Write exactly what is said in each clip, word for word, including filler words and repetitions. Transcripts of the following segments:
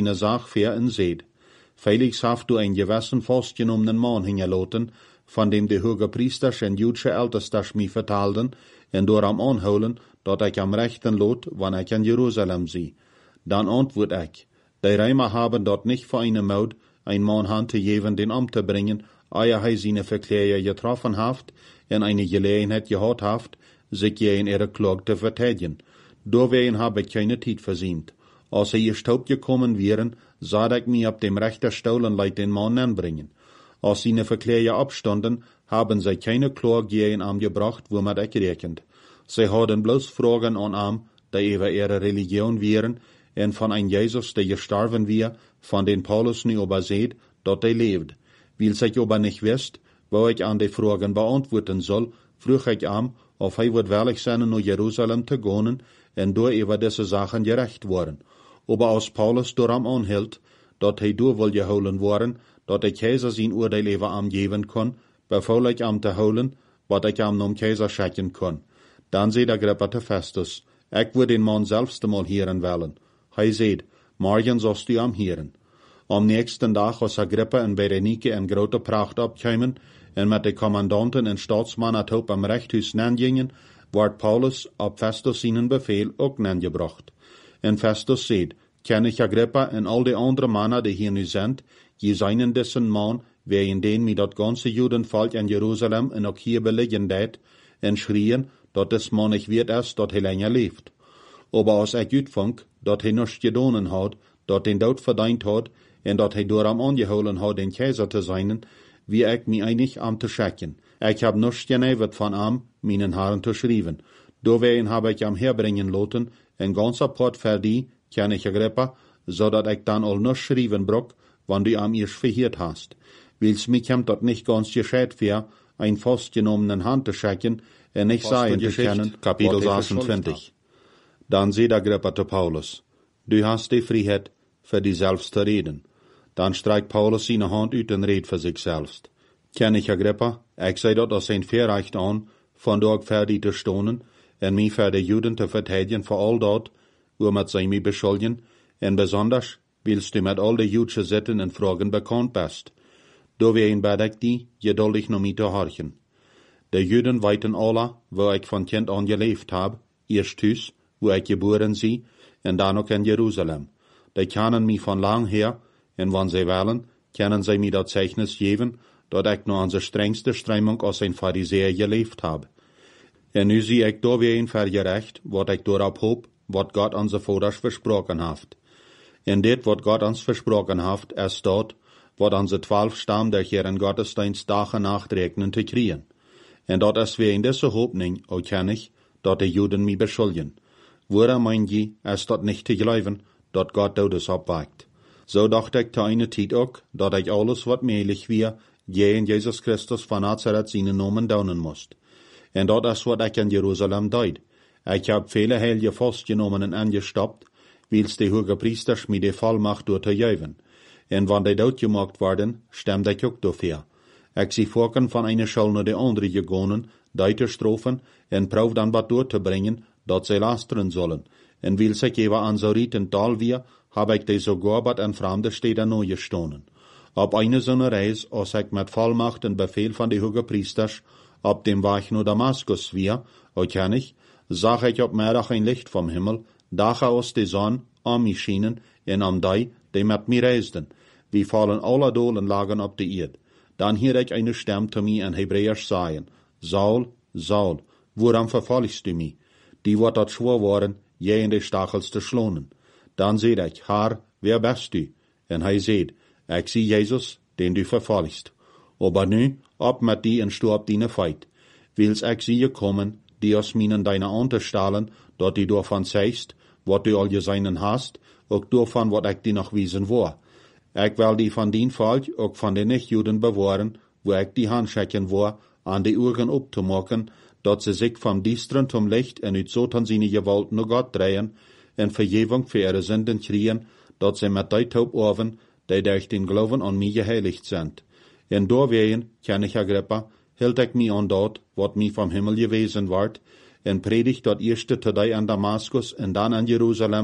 eine Sache fair en seht. Felix haft du ein gewissen festgenommenen Mann hingeloten, von dem die hoge Priesters en jüdische Ältesters mich vertalden, en door am anholen, dat ich am rechten lot, wann ich in Jerusalem sie. Dann antwort ich, die Römer haben dort nicht für eine Maud, ein Mann hand zu geben, den Amt zu bringen, ehe hij seine Verkläger getroffen haft, en eine Gelegenheit gehad haft, sich gegen ihre Klage zu verteidigen. Doorwegen habe ich keine Zeit versiemt. Als sie gestaubt gekommen wären, sah ich mich ab dem rechten Staulen leid den Mann anbringen. Als seine Verkläger abstanden, haben sie keine Klage gegen ihn gebracht, wo man ich rechnet. Sie hadden bloß Fragen an ihm, die über ihre Religion wären, en von ein Jesus, der gestorben wär, von den Paulus nie überseht, dort er lebt. Weil sich aber nicht wisst, wo ich an die Fragen beantworten soll, frug ich ihm, ob er wird willig sein, nach Jerusalem zu gehen, en door über diese Sachen gerecht worden. Aber als Paulus door am anhielt, dat hij door wil geholen worden, dat de keizer zijn oordeel over am geben kon, beval ik am te holen, wat ik am nom keizer schicken kon. Dan zei Agrippa te Festus, ik wil den man selbst mal hieren willen. Hij zei, morgen zost du am hieren. Am nächsten dag als Agrippa en Berenike en grote pracht opkomen, en met de commandanten en staatsmannen op am rechthuis nangingen, wordt Paulus op Festus zijn bevel ook nangebracht. En Festus zei, ken ik Agrippa en al de andere mannen die hier nu zijn, je zijn dessen man, wegen den mi dat ganze Judenvolk in Jerusalem en ook hier beliggen deed, en schrien, dat des man nicht wird erst, dat hij länger leeft. Aber als ik uitvang, dat hij nichts gedonen had, dat den dood verdient had, en dat hij door am angeholen had den keizer te zijn, wie ik mi einig am te schicken. Ik heb nichts geneverd van am, meinen Herren te schrijven. Doorwegen habe ich am herbringen laten, en ganz apart voor die, ken ik Agrippa, zodat ik dan al nichts schrijven brok, wann du am eerst verheerd hast. Wils mich hem dat nicht ganz gescheit wär, ein festgenommenen Hand zu schicken, en nicht sagen zu können, Kapitel sechsundzwanzig. Dann seht Agrippa zu Paulus, du hast die Freiheit, für dich selbst zu reden. Dann streikt Paulus seine Hand uit en redt für sich selbst. Ken ich Agrippa, ich sei dort als sein Verrecht an, von dort fertig zu stonen, en mich für die Juden zu verteidigen vor all dort, wo mit sie mich beschuldigen, en besonders, willst du mit all die jüdischen Sitten en Fragen bekannt bist. Doorwegen bid ich die, geduldig noch mit zu horchen. Die Juden weiten alle, wo ich von Kind an gelebt hab, erst Hus, wo ich geboren sie, en dann auch in Jerusalem. Die kennen mich von lang her, en wann sie wollen, können sie mir das Zeichnis geben, dat ich nur an der strengste Strömung als ein Pharisäer gelebt hab. En nu zie ich doorwegen vergerecht, wat ich dorop hoop, wat Gott onze Vaters versprochen haft. En dit wat Gott ons versprochen haft, is dat, wat onze twaalf stam der Herren Gottesdienst dagen nachtrekenen te kriegen. En dat is weer in deze hoopning, ook ken ik, dat de Juden mij beschuldigen. Woran mein je, is dat nicht te geloven, dat Gott Todes opwekt. So dacht ik te eine tijd ook, dat ik alles wat meilig weer, je in Jesus Christus van Nazareth zijn nomen daunen moest. En dat is wat ik in Jerusalem deed. Ik heb vele heilige vastgenomen angestapt, wils de hoge priesters mij de volmacht door te juiven. En wanneer die doodgemaakt worden, stemde ik ook dafür. Ik zie vorken van eine Schule naar de andere gegonen, die te strofen, en proef dan wat door te brengen, dat zij lasteren zullen. En wils ik even aan zo rieten tal weer, heb ik die sogar wat aan vreemde steden nooit gestonen. Op eine zo'n reis, als ik met volmacht en bevel van de hoge priesters, op dem Weg naar Damaskus weer, ook ken ik, zag ik op middag een licht vom Himmel, dagen aus de zon, aan mij schijnen, en aan die, die met mij reisden. Wie vallen alle dolen lagen op de eerd. Dan hier ik eine stem te mij in Hebräisch sagen, Saul, Saul, waarom verfolgst du mij? Die wordt dat schwor worden, je in de stachels te schlonen. Dan zei ik, Herr, wer bist du? En hij zei, ik zie Jezus, den du verfolgst. Aber nu, op met die en stu op die feit. Wils ik zie je komen, die aus minen deine Unterstahlen, dat die davon zeigst, wat du al geseinen hast, ook davon wat ik die noch wiesen war. Ik wil die van dien volk, ook van de nicht-Juden bewahren, wo ik die handschicken war, an die Augen opzumaken, dat ze sich vom Diesteren zum Licht en uit zotan seine Gewalt naar Gott drehen, en Vergebung für ihre Sünden kriegen, dat ze met die taub oven, die durch den Glauben an mich geheiligt sind. En doorwegen, ken ich Agrippa, hield ik mij aan dat, wat mij vom Himmel gewesen wordt, en predigt dat eerste te die an Damaskus en dan an Jerusalem,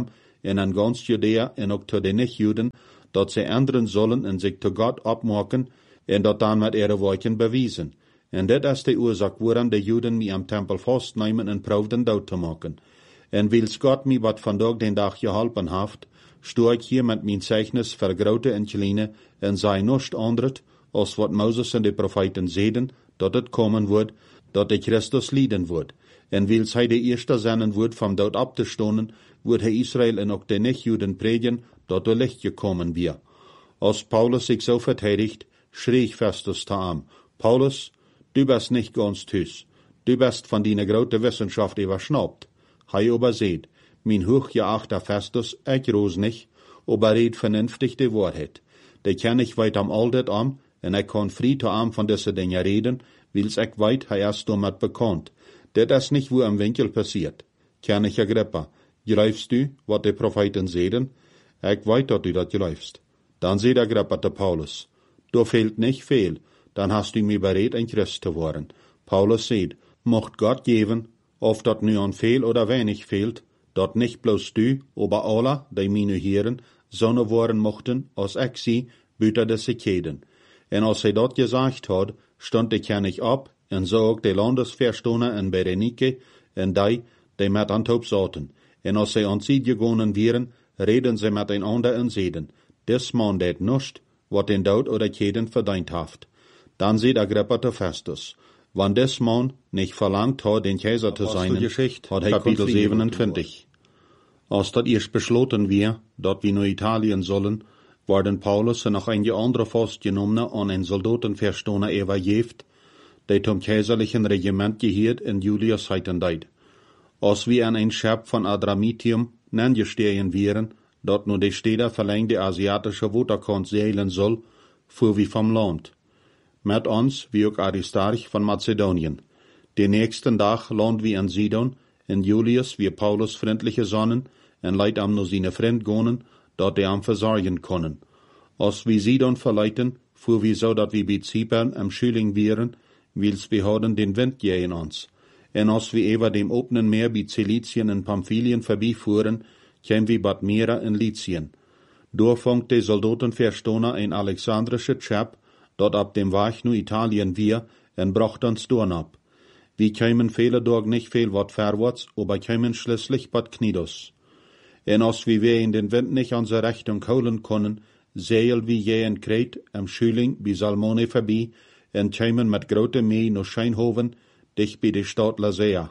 en aan ganz Judea en ook tot de niet-Juden, dat ze anderen zullen en zich tot God opmaken en dat dan met ihre werken bewijzen. En dit is de oorzaak waarom de Juden mij am tempel vastnemen en proefden dood te maken. En wils God mij wat vandaag den dag geholpen heeft, stoor ik hier met mijn zeichnis voor grote en kleine en zei niets anderes als wat Moses en de profeten zeiden, dat het komen wordt, dat de Christus lijden wordt. En wils hij de eerste zijn wordt van dood op te stonen, wordt hij Israël en ook de niet-Juden predigen, dat er licht gekomen weer. Als Paulus zich zo verteidigt, schrie ich Festus te aan: Paulus, du bist nicht ganz thuis. Du bist van die grote Wissenschaft überschnappt. Hij überseht: Mein hochgeachter Festus, ich roos nicht, aber red vernünftig die Wahrheit. De ken ich weit am Aldet am, en ich kann frei te am van deze dingen reden, wils ich weit, hij is damit bekannt. Dit is nicht wo am Winkel passiert. Ken ich Agrippa, geloofst du, wat de Propheten zeiden? Ich weet dat du dat geloofst. Dan zei Agrippa te Paulus: Du fehlt nicht viel, dann hast du mir bereit, ein Christ zu worden. Paulus sagt: Mocht Gott geben, of dat nu an viel oder wenig fehlt, dat nicht bloß du, aber alle, die meine Herren, sonne worden mochten, als ich sie, büter de Sekeden. En als hij dat gesagt had, stond de König op, en zo ook de Landesverstoner en Berenike, en die, die met Antop zaten. En als zij aan sie gegonen waren, reden zij met einander en zeiden: Des man deed nichts, wat den dood oder Keden verdient haft. Dan zei Agrippa te Festus: Wann des man nicht verlangt hat, den Kaiser zu sein, hat er Kapitel siebenundzwanzig. Als dat eerst besloten wir, dat wir naar Italien sollen, worden Paulus en nog einige andere vastgenommenen aan een soldatenverstoner übergeben, die zum kaiserlichen Regiment gehört in Julius Heitendeid. Als wir an ein Schab von Adramitium nangestehen wären, dat nur de Städter verlängde asiatische Waterkant zeilen soll, fuhr wir vom Land. Mit uns wie auch Aristarch von Mazedonien. Den nächsten Tag land wir in Sidon, in Julius wie Paulus freundliche Sonnen, en leid am nur seine Freund gonen, dat die am versorgen können. Als wir Sidon verleiten, fuhr wir so, dat wir bei Zypern am Schüling wären, wils wir hadden den Wind gehen uns. En als wir über dem openen Meer bei Cilicien en Pamphylien vorbeifuhren, kämen wir bad Mera in Lycien. Durchfangt de Soldatenverstoner ein alexandrische Chap, dort ab dem Weg nu Italien wir, en bracht uns dorn ab. Wir kämen viele Tag nicht viel wat vorwärts, aber kämen schließlich bad Knidos. En als wir in den Wind nicht an der Richtung holen können, seil wie je in Kret am Schüling bei Salmone vorbei, en kämen mit grote Mee nach Scheinhoven, dicht bei der Stadt Lasea.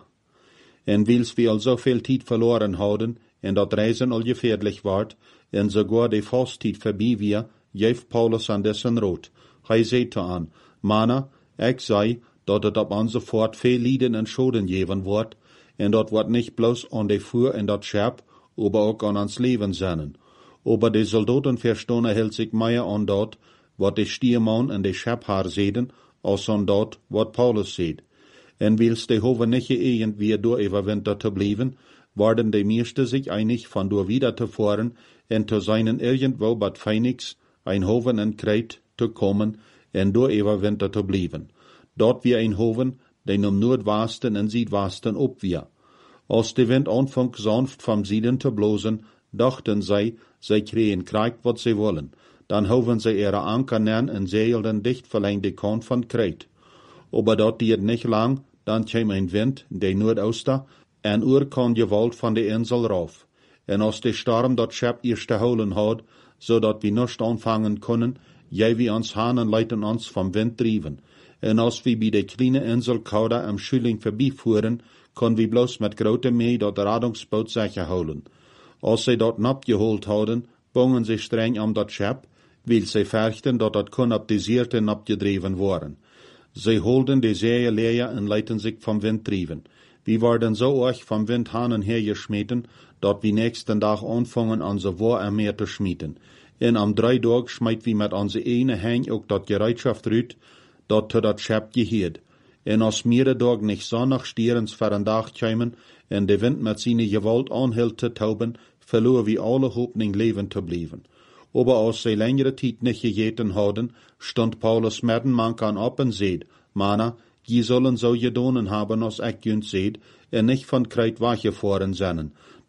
En wils wir al so viel Zeit verloren hadden, en dat Reisen al gefährlich ward, en sogar de Fastzeit vorbei wir, geeft Paulus an dessen Rot. Hij zei an: Mana, ich sei, dat het op onze voort veel Lieden en Schoden geven wordt, en dat wordt nicht bloß an de Fuhr en dat Schap, aber auch an ans Leben sennen. Aber de Soldatenverstoner hält sich mehr an dat, wat de Stiermann en de Schaphaar zeiden, als an dat, wat Paulus zeid. En wils de hoven nicht irgendwie door überwintert te blijven, worden de meeste sich einig van door wieder te fahren en te seinen irgendwo bad Phoenix, ein Hoven en Kreit, te komen en door überwintert te blijven. Dort wie ein Hoven, den um Noordwesten en Südwesten op wir. Als de Wind anfang sanft vom Süden te blosen, dachten zij, zij kregen Krieg wat zij wollen. Dan hoven zij ihre Anker nen en zeilden dicht verlängde Kant van Kreit. Aber dat diert nicht lang, dan kwam ein Wind, de Noordooster, en oer kan gewalt van de Insel rauf. En als de Storm dat Schap eerst te holen had, zodat wir nicht anfangen können, jij wie ons Hahnen leiten ons vom Wind driven. En als wir bij de kleine Insel Kauda am Schüling vorbeifuhren, kon wir bloß mit grote Mee dat Radungsboot sicher holen. Als zij dat napgeholt hadden, bongen sie streng am dat Schap, weil sie fürchten, dat dat kon op de Zeerte napgedreven worden. Sie holden de Seie leer en leiten sich vom Wind driven. Wir worden so euch vom Wind Hahnen hergeschmeten, dat wir nächsten Tag anfangen an so War am Meer zu schmieden. En am drei Tag schmeit wir mit onze ene Heng ook dat Gereitschaft rüt, dat te dat Schap geheerd. En als mehrere Tag nicht zonnig stierens voor een dag kwamen en de Wind met seine Gewalt aanhield te tauben, verloor wir alle Hoffnung leven te blijven. Aber als sie längere Zeit nicht gegeten hadden, stond Paulus met een mankan op en zeid: Mana, je sollen so gedonen haben, als ik junt zeid, en nicht von Kreit weggefahren sennen.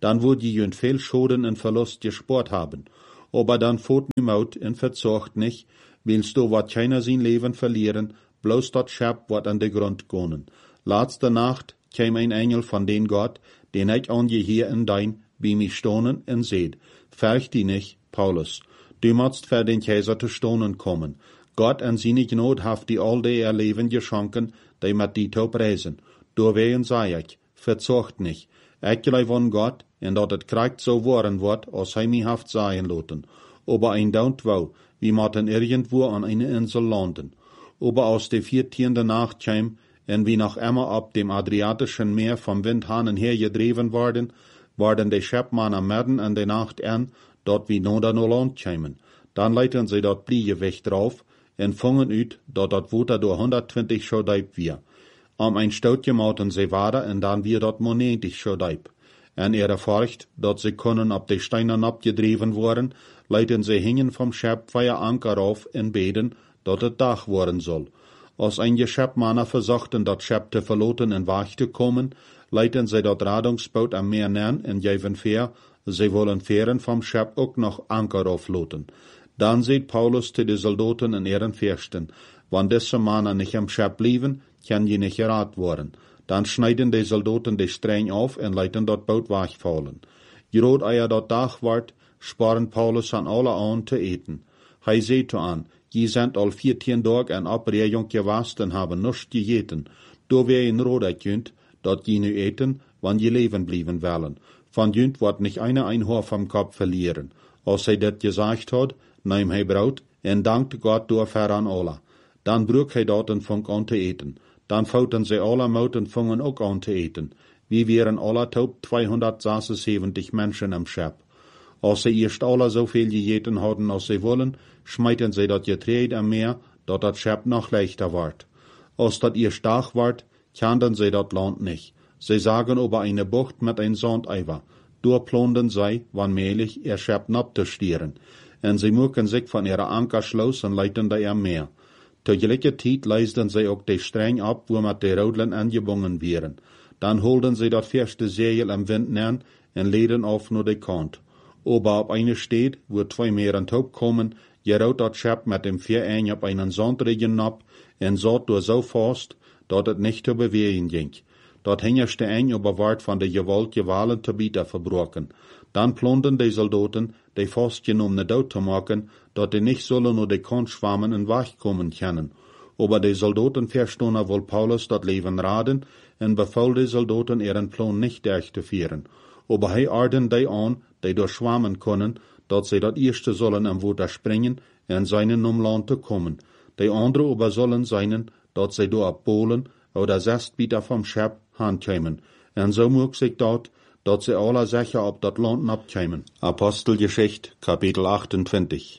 dann würd je jünd viel Schoden und Verlust gespart haben. Aber dann fort nu maut und verzocht nicht, willst du wat keiner sein Leben verlieren, bloß dat Schab wat an de Grund gonen. Letzte Nacht käm ein Engel von den Gott, den ich an je hier in dein, wie mich stonen und seht. Fürcht die nicht, Paulus. Du musst für den Kaiser zu stonen kommen. Gott an seine Gnade haft die all die ihr Leben geschenken, die mit die to preisen. Doorwegen sei ich, verzocht nicht. Ich glaube von Gott, und dat het krijgt so worden wordt, als hij mich haft sein lassen. Aber ein Daunt wou, wie mochten irgendwo an eine Insel landen. Aber aus der vierzehnten Nacht käm, und wie noch immer ab dem Adriatischen Meer vom Windhahnen her gedreven worden, waren die Schäppmann am Merden an der Nacht an, dort wie no da no Land kämen. Dann leiten sie dort Bliege weg drauf, und fangen ut, dort dat Water door hundertzwanzig Schodeip wir. Am ein Stoutje mouten sie wader, und dann wir dort monetig Schodeip. En ihre Furcht, dat sie können ab de Steinen abgedreven worden, leiten sie hingen vom Schäpp feier Anker auf und beten, dat het Dach worden soll. Als einige Schäppmanner versuchten, dat Schäpp te verloten en Wach te kommen, leiten sie dat Radungsboot am Meer nern en geven fair, sie wollen fähren vom Schäpp ook noch Anker aufloten. Dann sieht Paulus zu de Soldaten in ihren Fürsten, wann diese Männer nicht am Schäpp blieben, kann je nicht gerat worden. Dann schneiden die Soldaten die Streng auf und leiten dort Boot wegfallen. Gerot eier dort Dach ward, sparen Paulus an alle an zu eten. Hij seht to an, je sind al vierzehn Tag en Abregung gewast en haben nichts gegeten. Do wer in Roda künt, dort je nu eten, wann je leben blieben wollen. Von jünt wird nicht einer ein Haar vom Kopf verlieren. Als hij dat gesagt hat, nahm hij Braut en dankte Gott door an alle. Dann brug hij dort en funk an te eten. Dann fouten sie alle Maut und fingen auch an zu eten. Wir wären alle taub zweihundertsechsundsiebzig Menschen am Schäpp. Als sie erst alle so viel gegeten hatten, als sie wollen, schmeiten sie dat Getreide am Meer, dat dat Schäpp noch leichter ward. Als dat ihr stark ward, kannten sie dat Land nicht. Sie sagen über eine Bucht mit ein Sandeiver. Durchplonden sie, wann mählich, ihr Schäpp abzustieren. Und sie mucken sich von ihrer Anker schloss und leiten da am Meer. Zur gleichen Zeit leisten sie auch die Streng ab, wo mit den Rodlen angebunden wären. Dann holden sie das erste Segel am Wind nern und leden auf nur die Kant. Aber ab eine steht, wo zwei Meeren taub kommen, geraut das Schäpp mit dem Vierein auf einen Sandregen ab und saht durch so fast, dat het nicht zu bewegen ging. Dat hingerste Ein aber ward von der Gewalt gewalen te bieten verbrochen. Dann plonten die Soldaten, die festgenommene dood zu machen, dat die nicht sollen nur die Kant schwammen und wegkommen können. Aber die Soldaten verstonden wohl Paulus dat Leben raden und befahl die Soldaten ihren Plan nicht durchzuführen. Aber hij arden die an, die durch schwammen können, dat sie dat erste sollen am Water springen und seinen um Land zu kommen. Die andere aber sollen seinen, dat sie do ab Polen oder Sestbieter vom Schäpp handkämen. Und so mög sich dat, dat sie alle sicher ab dat Land abkämen. Apostelgeschichte, Kapitel achtundzwanzig.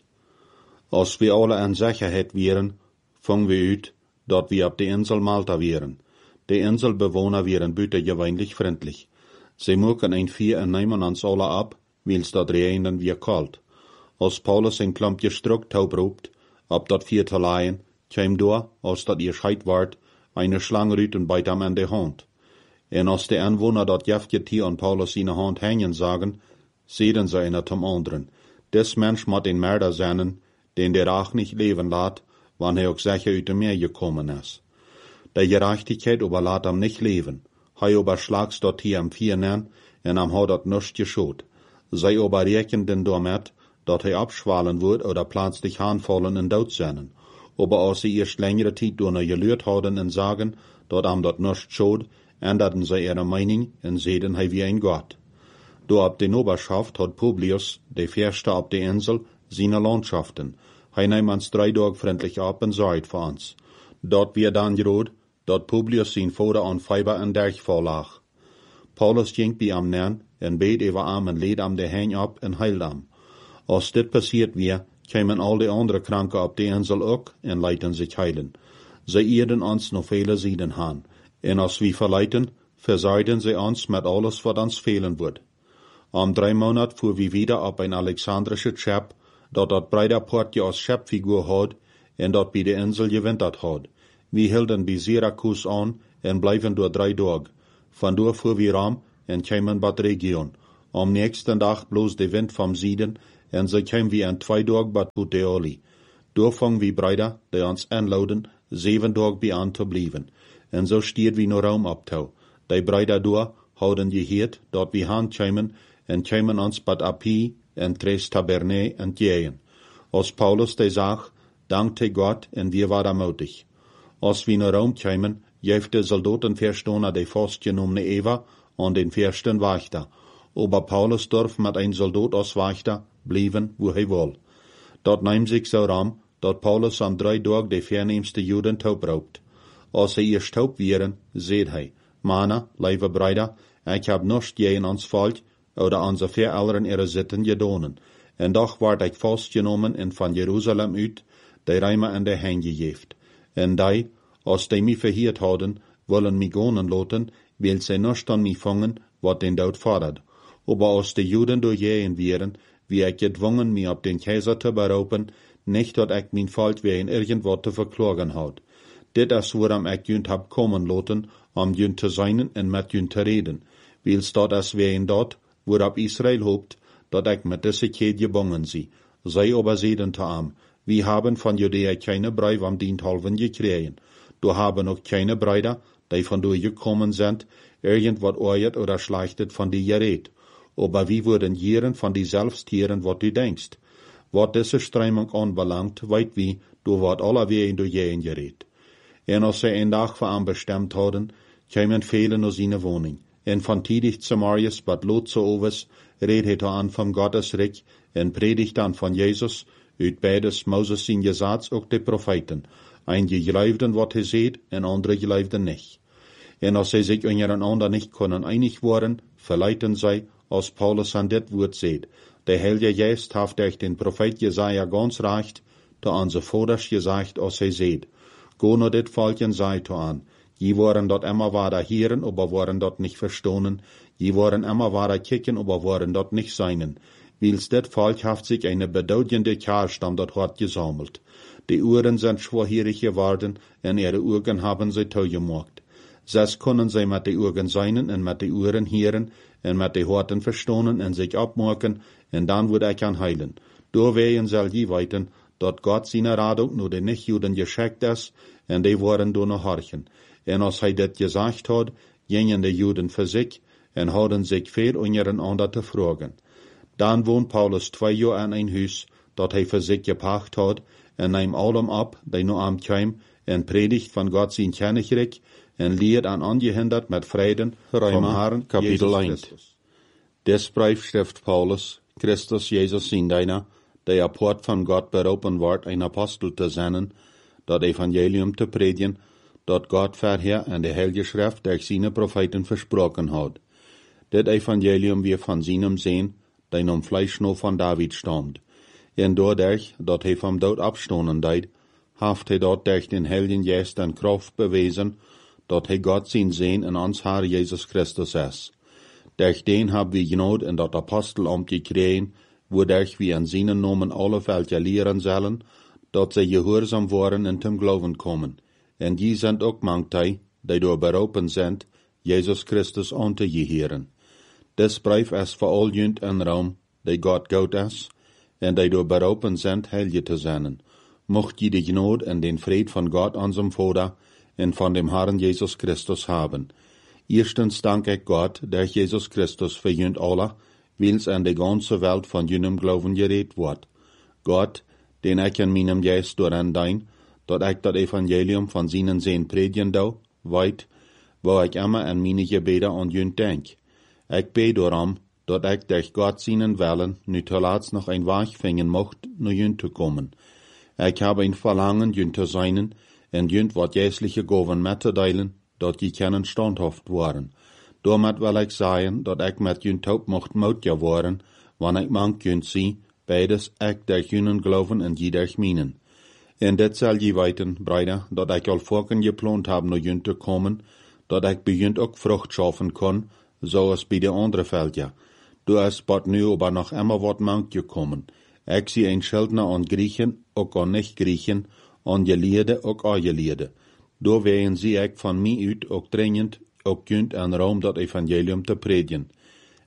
Als wir alle in Sicherheit wären, fangen wir ut, dat wir ab der Insel Malta wären. Die Inselbewohner wären bütergewöhnlich freundlich. Sie mögen ein Vier und nehmen uns alle ab, wils dat Reinen wir kalt. Als Paulus ein Klampje Struck taub roept, ab dat Vier zu leihen, käm door, als dat ihr Scheid ward, eine Schlangerüt und beit am an de Hand. En als de Anwohner dat Jefgetier an Paulus seine Hand hängen sagen, sehen sie einer zum anderen. Des Mensch mat den Mörder seinen, den der auch nicht leben lat, wann er auch sicher uit dem Meer gekommen is. Der Gerechtigkeit aber lat am nicht leben. Hei aber schlags dort hier am Viernern, en am hat dat nuscht geschot. Sei aber rechnen den damit, dat hij abschwalen wird oder plötzlich hanfallen und dort seinen. Aber als sie erst längere Zeit durch ne gelührt haben und sagen, dat am dat nuscht schot, änderten sie ihre Meinung und sehen hij wie ein Gott. Do ab den Oberschaft hat Publius, der Fürste ab der Insel, seine Landschaften. Hij nahm uns drei Tage freundlich ab und sorgt für uns. Dort wir dann gerot, dat Publius sein Vater an Feiber und Derchfall lag. Paulus ging bei am Nern und bet über am und led am der Hang ab und heilt am. Als dit passiert wir, kämen all die andere Kranken ab der Insel auch und leiten sich heilen. Sie erden uns noch viele Sieden han. En als wir verleiten, versorgen sie uns mit alles, was uns fehlen wird. Am drei Monat fuhr wir wieder ab ein alexandrisches Schiff, dat dat breiter Portje als Schifffigur hat, en dat bei der Insel gewintert hat. Wir hielten bei Syrakus an en bleiben durch drei Tage. Von dort fuhr wir ram en kämen bad Region. Am nächsten Dag bloos de wind vom Süden, en ze kwam wie een twee dag bij Puteoli. Doorvang wie Brüder, die ons aanlouden, zeven dag bij aan te blijven. En zo stiert wie naar Rom optouw. Die Brüder door houden geheerd, dat wie haan kwamen, en kwamen ons bij Appie, en tres Taberne en Jeën. Als Paulus die zag, dankte God, en wir waren mutig. Als wie naar Rom kwamen, heeft de soldaten verstonen de vastgenommene Eva aan den versten Wächter. Aber Paulus durf met een soldaat als Wächter blijven, wo hij wil. Dat neemt zich zo ram, dat Paulus aan drie dagen de verneemste Juden taubraubt. Als hij eerst taub wieren, zeet hij, Mana, lieve Brüder, ik heb nichts gegen ons volk, oder onze verouderen ihre Sitten gedonen. En doch ward ik vastgenomen en van Jeruzalem uit, de Rijmer en de heen gegeeft. En die, als die mij verhiert hadden, willen mij gonen laten, wil zij nichts aan mij vangen, wat den dood fordert. Aber als de Juden doorgehen wieren, wie ik gedwongen mij op den Kaiser te beroepen, nicht dat ik mijn volk wegen irgendwat te verklagen had. Dit is waarom ik junt heb komen laten, om junt te zijn en met junt te reden. Wils dat is wegen dat, waarop Israël hoopt, dat ik met deze keer gebonden zie. Zij aber zeiden te hem, we hebben van Judea keine Brief am Diensthalven gekregen. Du haben ook keine Brüder, die van du gekommen sind, irgendwat ooit oder schlechtet van die gereed. Aber wie würden jeren van die selbst hören, wat du denkst. Wat diese Strömung anbelangt, weet wie, du wat alle wegen durch jeden gereed. En als sie een dag voor hem bestemd hadden, kwamen velen naar zijn woning. En van tidig Samarias bad Lot zo overs, reed hij aan van Gottes Rijk, en predigt aan van Jezus, uit beides Moses zijn gezats ook de profeten. Ein geloofden wat hij zeet, en andere geloofden niet. En als zij zich ondereinander niet kunnen einig worden, verleiten zij, als Paulus aan dit woord zeet. De Heilige Geest heeft durch den Prophet Jesaja ganz recht, te onze vaders gezegd als hij zeet. Go naar dit volk en zei te aan. Je waren dat immer ware hieren, aber waren dat nicht verstonen. Je waren immer ware kicken, aber waren dat nicht seinen. Wils dit volk heeft zich eine bedeutende Kerrstam dat hat gesammelt. Die Uhren sind schwerhierig geworden, en ihre Augen haben sie toegemaakt. Zes kunnen zij met de Augen zijn en met de Uhren hieren, en met de Horten verstonen en zich opmaken, en dan wordt ik aan heilen. Doorwegen zal je weten, dat God zijn Radung nur den Nicht-Juden geschickt is, en die worden door naar horchen. En als hij dit gezegd had, gingen de Juden voor zich, en hadden zich veel ondereinander te vragen. Dan woont Paulus twee jaar aan een huis, dat hij voor zich gepacht had, en neemt allem op, die naar hem kwam, en predigt van God zijn Königreich, en leert aan ongehinderd met vreden vom Herrn Kapitel één. Des Brief schrift Paulus, Christus Jesus zijn deiner, der apart van God beroepen wordt een apostel te zenden, dat evangelium te predigen, dat God verheer en de Heilige Schrift durch seine Propheten versprochen had. Dit evangelium wir van seinem Sehen, die om Fleisch noch van David stammt. En doordat dat hij vom dood opstonden deed, heeft hij dat durch den Heiligen Geist en Kraft bewezen, dat hij God zijn Sehen in ons Herr Jesus Christus is. Durch den haben wir Gnade in dat Apostelamt gekregen, wodurch wir in seinen Namen alle welche lehren sollen, dat sie gehorsam worden en zum Glauben kommen. En die sind ook manchtij, die door beroepen sind, Jesus Christus aan te geheren. Des Brief is voor al junt en Raum, die God goed is, en die door beroepen sind, heilige te zijn. Mocht je de Gnade en den Fried van God unserem Vater en van dem Herrn Jesus Christus haben. Erstens dank ik God, durch Jesus Christus für junt alle, wils an de ganze Welt von junem Glauben gereed wordt. God, den ik in meinem Geist door aandein, dat ik dat Evangelium van seinen Sehen predigen dou, weet, wo ik immer an meine Gebete an junt denk. Ik bid daarom, dat ik durch Gott seinen Willen nu zuletzt noch ein Weg finden mocht, naar junt te komen. Ik heb een verlangen junt te zijn, en junt wat geestliche Gaven met te delen, dat je kunnen standhaft worden. Daarmet wil ik zeggen, dat ik met junt taub mocht moutja worden, wanneer ik mank junt zie, beides ik durch junen geloven en je durch minen. En dit zal je weten, Brüder, dat ik al vorken geplant heb naar junt te komen, dat ik bij junt ook vrucht schaffen kon, zoals bij de andere veldja. Du is bot nu aber nog immer wat mank gekommen. Ik zie een Schildner aan Griechen, ook aan nicht-Griechen, aan geleerde, ook aan geleerde. Doorwegen zie ik van mij uit ook dringend, ook junt en Rom dat evangelium te predigen.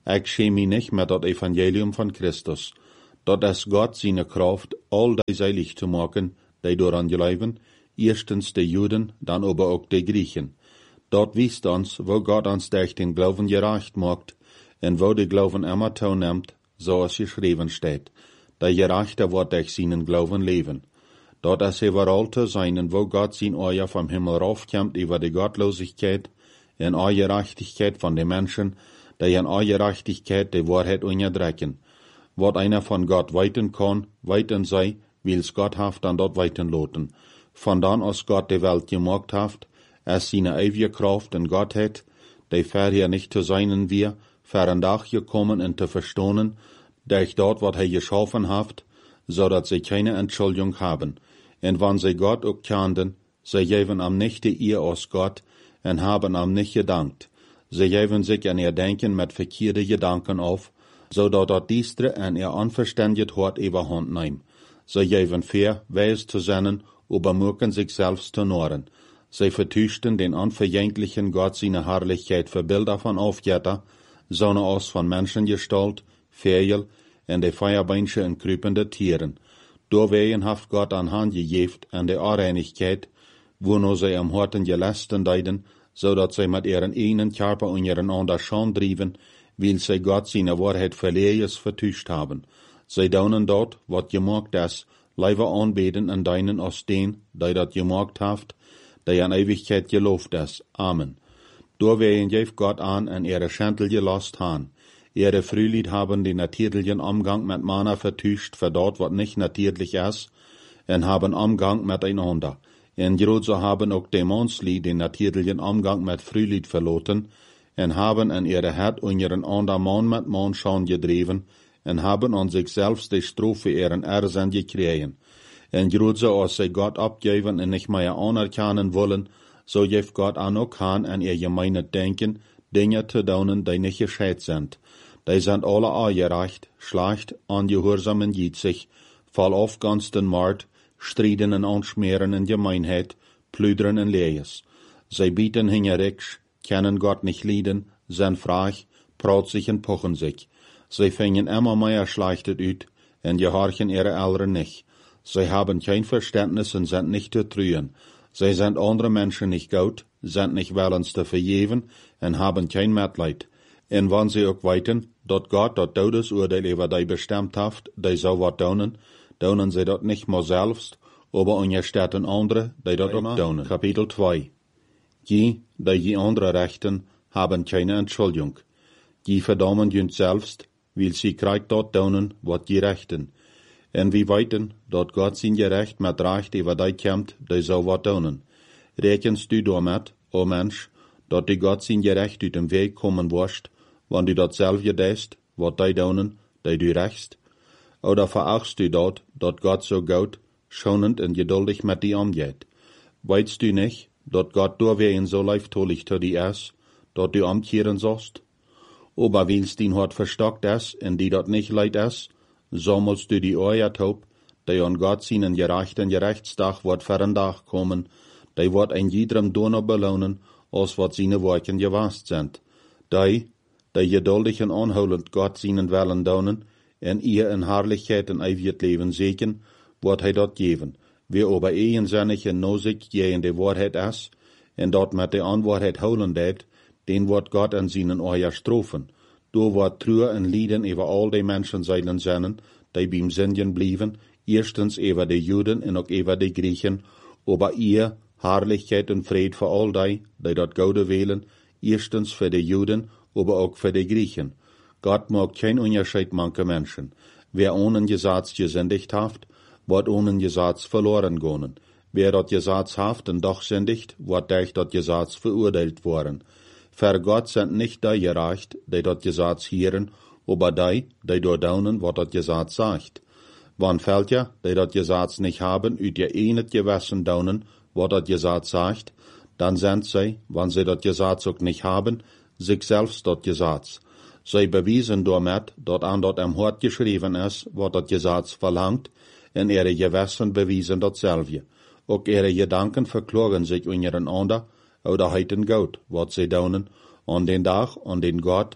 Ich schäme mich nicht mit das Evangelium von Christus. Dort ist Gott seine Kraft, all die seilig zu machen, die daran glauben, erstens die Juden, dann aber auch die Griechen. Dort wisst uns, wo Gott uns durch den Glauben gerecht macht, und wo der Glauben immer teilnimmt, so es geschrieben steht. Der Gerechte wird durch seinen Glauben leben. Dort ist überall zu sein, wo Gott sein Euer vom Himmel raufkommt über die Gottlosigkeit, in Ungerechtigkeit von den Menschen, die in Ungerechtigkeit die Wahrheit unterdrücken. Wat einer von Gott weiten kann, weiten sei, wills Gott haft dann dort weiten loten. Von dann aus Gott die Welt gemacht haft, es seine ewige Kraft in Gottheit, die vorher nicht zu seinen wir, fern Dach gekommen und zu verstohnen, durch dort, wat er geschaffen haft, so dat sie keine Entschuldigung haben. Und wann sie Gott auch kannten, sie geben am nicht die ihr aus Gott, und haben am nicht gedankt. Sie geben sich an ihr Denken mit verkehrte Gedanken auf, so dat dat diestre en ihr unverständigt Hort überhand nehm. Sie geben fair, weis zu sein, übermürken sich selbst zu noren. Sie vertüchten den unverjänglichen Gott seine Herrlichkeit für Bilder von Aufgötter, sonne aus von Menschengestalt, Vögel, und die Feuerbeinsche und krüpende Tieren. Doorwegen haft Gott an Hand gegeben an der Unreinigkeit, wo nur sie am Horten gelästen deiden, so dat sie mit ihren einen Körper und ihren anderen Scham drieben, weil sie Gott seine Wahrheit verlehres vertuscht haben. Sie daunen dort, wat gemacht ist, leider anbeten an deinen aus den, die dat gemacht haft, die an Ewigkeit gelobt ist. Amen. Doorwegen geeft Gott an an ihre Schentel gelost han. Ihre Frühlied haben den natürlichen Umgang mit Mana vertuscht, für dort, wat nicht natürlich ist, und haben Umgang miteinander. In Jerusalem haben auch Dämonslied den natürlichen Umgang mit Frühlied verloten, und haben an ihre Herd und ihren anderen Mann mit Mann schon gedreven, und haben an sich selbst die Strophe ihren Ersinn gekriegen. In Jerusalem, als sie Gott abgeben und nicht mehr anerkennen wollen, so gibt Gott an auch an, an ihr gemeine Denken, Dinge zu tun, die nicht gescheit sind. Die sind alle angereicht, schlecht, ungehorsam und jitzig, voll aufgansten Mord, Striden und Anschmieren in Gemeinheit, Plüdern und Lehes. Sie bieten hingerisch, kennen Gott nicht lieden, sind frech, praut sich und pochen sich. Sie fingen immer mehr schlechtet ut, und gehorchen ihre Eltern nicht. Sie haben kein Verständnis und sind nicht zu trühen. Sie sind andere Menschen nicht gut, sind nicht willens zu vergeben und haben kein Mitleid. Und wenn sie auch weiten, dort Gott dort Todesurteil über die bestimmt haft, die so wat tun, tun sie dort nicht mehr selbst, aber unterstützen andere, die dort auch tun. Kapitel zwei. Die, die die andere rechten, haben keine Entschuldigung. Die verdammen jünd selbst, weil sie kriegt dort tun, wat die rechten. Und wie weiten, dort Gott sein Gerecht mit Recht über die kämmt, die so wat tun. Rechenst du damit, o Mensch, dort die Gott sein Gerecht uit dem Weg kommen wirst, wenn du dort selber denkst, wat die tun, die du rechtst? Oder verachtst du dort, dort Gott so gut, schonend und geduldig mit dir umgeht? Weißt du nicht, dort Gott durchwehen so leiftolig zu dir ist, dort du umkehren sollst? Aber willst dein Hort verstockt ist, und die dort nicht leid ist, so musst du die Euer taub, die an Gott seinen gerechten Gerechtstag wird für ein Tag kommen, die wird ein jedem Donner belohnen, als wat seine Worten gewast sind. Die, die geduldig und anholend Gott seinen Willen donen, en ihr in Herrlichkeit und ewig Leben segen, wird er dort geben. Wer aber eigensinnig und nosig gegen die Wahrheit ist, und dort mit der Anwahrheit holen det, den wird Gott an seinen Euer strofen. Du wird Trauer und Lieden über all die Menschen sein seinen, die beim Sündigen blieben, erstens über die Juden und auch über die Griechen, aber ihr Herrlichkeit und Fried für all die, die dort Gode wählen, erstens für die Juden, aber auch für die Griechen. Gott mag kein Unterschied manche Menschen. Wer ohne Gesetz gesündigt haft, wird ohne Gesetz verloren gehen. Wer dort Gesetz haft und doch sündigt, wird durch dort Gesetz verurteilt worden. Für Gott sind nicht die gerecht, die dort Gesetz hören, aber die, die dort daunen, was dort Gesetz sagt. Wann fällt ja, die dort Gesetz nicht haben, üt ihr eh nicht gewissen daunen, was dort Gesetz sagt, dann sind sie, wenn sie dort Gesetz auch nicht haben, sich selbst dort Gesetz. Sie bewiesen damit, dort an dort am Hort geschrieben ist, was dort Gesetz verlangt, und ihre Gewissen bewiesen dort selber. Auch ihre Gedanken verklagen sich untereinander, oder heiten Gott, was sie daunen, an den Tag, an den Gott,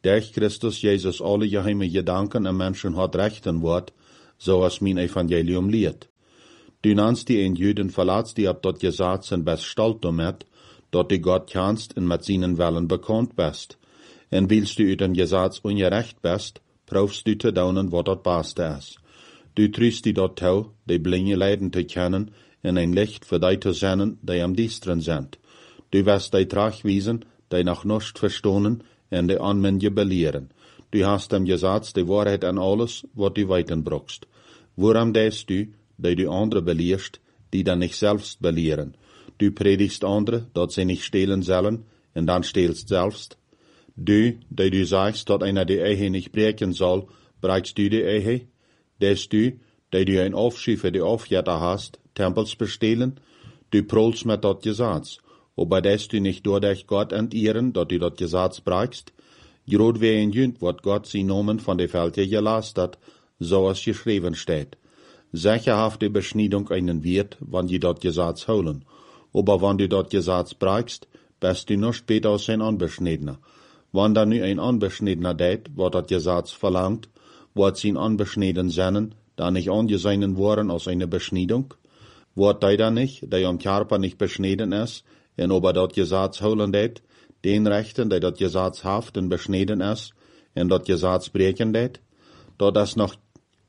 durch Christus Jesus alle geheime Gedanken am Menschen hat rechten wird, so als mein Evangelium lehrt. Du nannst die in Juden verlatst die ab dort Gesetz en best stolz damit, dort die Gott kannst en mit seinen Wellen bekannt bist. En willst du ut den Gesetz ungerecht bist, prüfst du te daunen, wat dat beste is. Du trüst die dort tau, die blinde Leiden te kennen, en ein Licht für die zu senden, die am Diestren sind. Du wirst die Trag wiesen, die noch nicht verstohnen, en die Anwendje belehren. Du hast dem Gesetz die Wahrheit an alles, wat du weiten brauchst. Woran deest du, die du andere belehrst, die dann nicht selbst belehren? Du predigst andere, dat sie nicht stehlen sollen, en dann stehlst selbst. Du, die du sagst, dat einer die Ehe nicht brechen soll, brechst du die Ehe? Des du, die du ein Aufschied für die Aufjäter hast, Tempels bestehlen? Du prolst mit dat Gesetz. Aber des du nicht durch Gott entehren, dat du dat Gesetz brechst? Grod wie ein Jünd, wat Gott sie Nomen von de Felder gelast hat, so als geschrieben steht. Sicherhaft die Beschneidung einen wird, wann die dat Gesetz holen. Aber wann du dat Gesetz brechst, bist du noch später als ein Unbeschneidener. Wann da nu ein Unbeschneidener deit, wat dat Gesetz verlangt, wat sie unbeschneiden sennen, da nicht angesehen worden als eine Beschneidung? Wat die da nicht, der am Körper nicht beschneiden ist, en ober dat Gesetz holen deit, den Rechten, der dat Gesetz haft en beschneiden ist, en dat Gesetz brechen deit? Dort ist noch,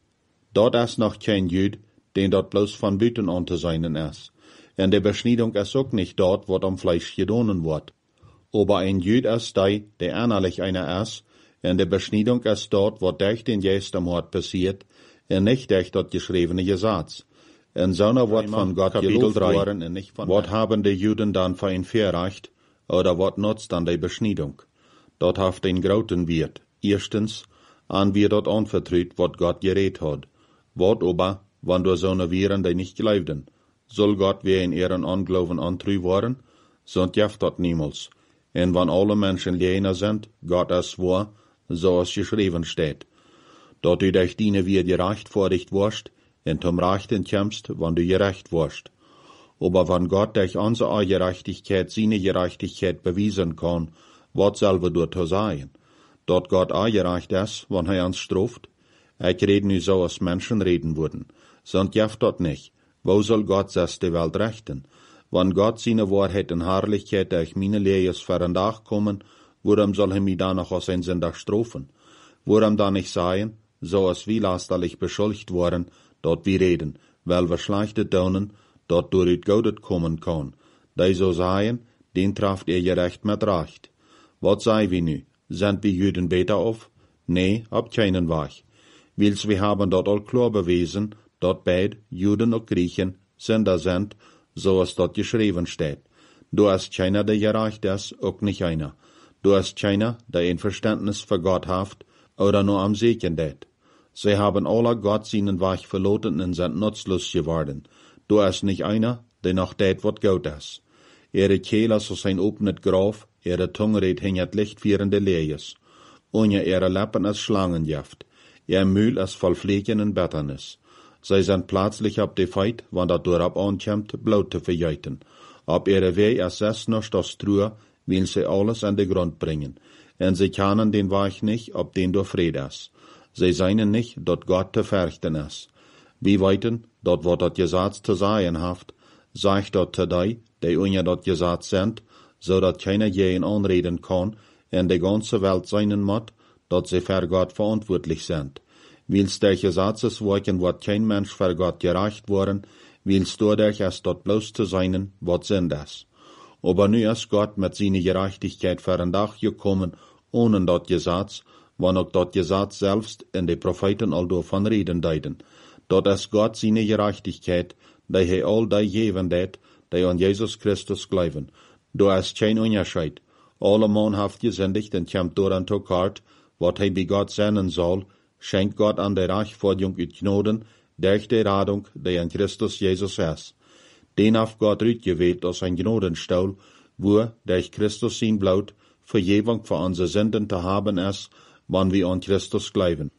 dort ist noch kein Jüd, den dort bloß von Büten an zu sein ist. En die Beschneidung ist auch nicht dort, wat am Fleisch gedonen wird. Aber ein Jüd ist der, der innerlich einer ist, en die Beschneidung ist dort, wat durch den Geist am Hort passiert, en nicht durch dat geschriebene Gesetz. En so wird von Gott gelobt worden, en nicht von Wat haben die Juden dann für ein Verrecht, oder wat nutzt dann die Beschneidung? Dort haft ein Grauten wird. Erstens, an wir dort anvertraut, wat Gott geredet hat. Wat aber, wann du so ne Viren, die nicht glaubten? Soll Gott wie in ihren Anglauben antreu worden? Sonst jaft dat niemals. En wann alle Menschen lener sind, Gott es wahr, so als geschrieben steht. Dort du durch diene wir gerecht vor dich warst, en zum Rechten kämpfst, wann du gerecht warst. Aber wann Gott durch unsere Gerechtigkeit seine Gerechtigkeit bewiesen kann, wat selber dort zu sein? Dort Gott auch gerecht ist, wann er uns straft? Ich rede nu so, als Menschen reden würden. Sonst jaft dort nicht. Wo soll Gott das die Welt rechten? Wann Gott seine Wahrheit und Herrlichkeit durch meine Lehres verandach kommen, worum soll er mich da noch aus ein Sündach strafen? Worum da nicht sein, so als wie lasterlich beschuldigt worden, dort wir reden, weil wir schlechte tun, dort durch Gott kommen kann. Die so sagen, den trafft er gerecht mit Recht. Was sei wir nu? Sind wir Juden besser auf? Nee, ab keinen Weg. Wils wir haben dort all klar bewiesen, dort beid, Juden und Griechen, Sünder sind, so als dort geschrieben steht. Du hast keiner, der gerecht ist, auch nicht einer. Du hast keiner, der ein Verständnis für Gott haft, oder nur am Segen det. Sie haben alle Gott seinen Weg verloren und sind nutzlos geworden. Du hast nicht einer, der noch det, wat gut ist. Ihre Kehle ist aus ein offenes Graf, ihre Zunge redt hingert lichtführende Lees. Unter ihre Lippen ist Schlangengift. Ihr Mühl ist voll Flecken und Betternis. Sie sind plötzlich ab die Feit, wann dat durab ankommt, Blut zu verjeiten. Ab ihre Weg ist es noch das Truhe, will sie alles an den Grund bringen. Und sie kennen den Weg nicht, ob den durch Friede ist. Sie seien nicht, dort Gott zu fürchten ist. Wie weiten, dort wo dat Gesetz zu sein haft, sagt dort zu die, die unter dat Gesetz sind, so dat keiner jeden anreden kann, in die ganze Welt seinen muss, dat sie für Gott verantwortlich sind. Willst der Gesetzeswerken, wat kein Mensch für Gott gerecht worden, willst du dadurch es dort bloß zu sein, wat sind es. Aber nu ist Gott mit seiner Gerechtigkeit für ein Dach gekommen, ohne dat Gesetz, wann auch dat Gesetz selbst in die Propheten all davon reden deuten. Dort ist Gott seine Gerechtigkeit, die he all die geben det, die an Jesus Christus glauben. Du hast kein Unterschied. Alle Mann haft gesündigt und kommt durch an Tokart, wat he bei Gott senden soll, schenkt Gott an der Rechtfertigung ut Gnoden, durch die Radung, die in Christus Jesus ist. Den haft Gott uitgewählt aus ein Gnodenstuhl, wo, durch Christus sein Blut, Vergebung für unsere Sünden zu haben ist, wann wir an Christus glauben.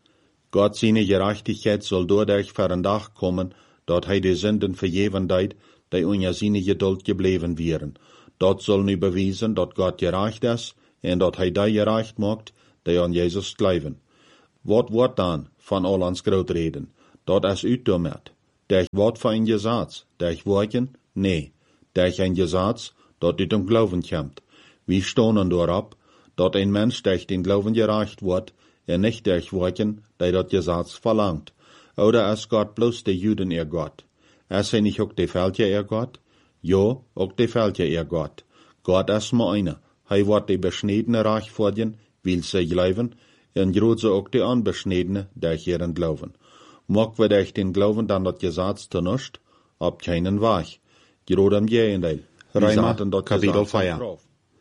Gott seine Gerechtigkeit soll dadurch für ein Dach kommen, dort he die Sünden vergeben deit, die unter seine Geduld geblieben wären. Dort soll nu bewiesen, dort Gott gerecht ist, und dort he die gerecht macht, die an Jesus glauben. Wat wordt dan van al ons grootreden? Dat is uitdommerd. Der wordt van een gezaats, der woorden? Nee, der een gezaats, dat uit dem Glauben komt. Wie stonen daarop, dat een mens durch den Glauben gereicht wordt, en nicht durch Worten, die dat Gesetz verlangt. Oder ist Gott bloß de Juden ihr Gott? Ist er nicht auch de Völker ihr Gott? Jo, auch de Völker ihr Gott. Gott ist nur einer. Hij wordt de beschnedene reich worden, will sie glauben, en groot ze ook de unbeschnedene durch ihren Glauben. Mag wir durch den Glauben dann dat Gesetz zunutzt? Ab keinen Weg. Groot am Gegenteil. Römer, Kapitel vier.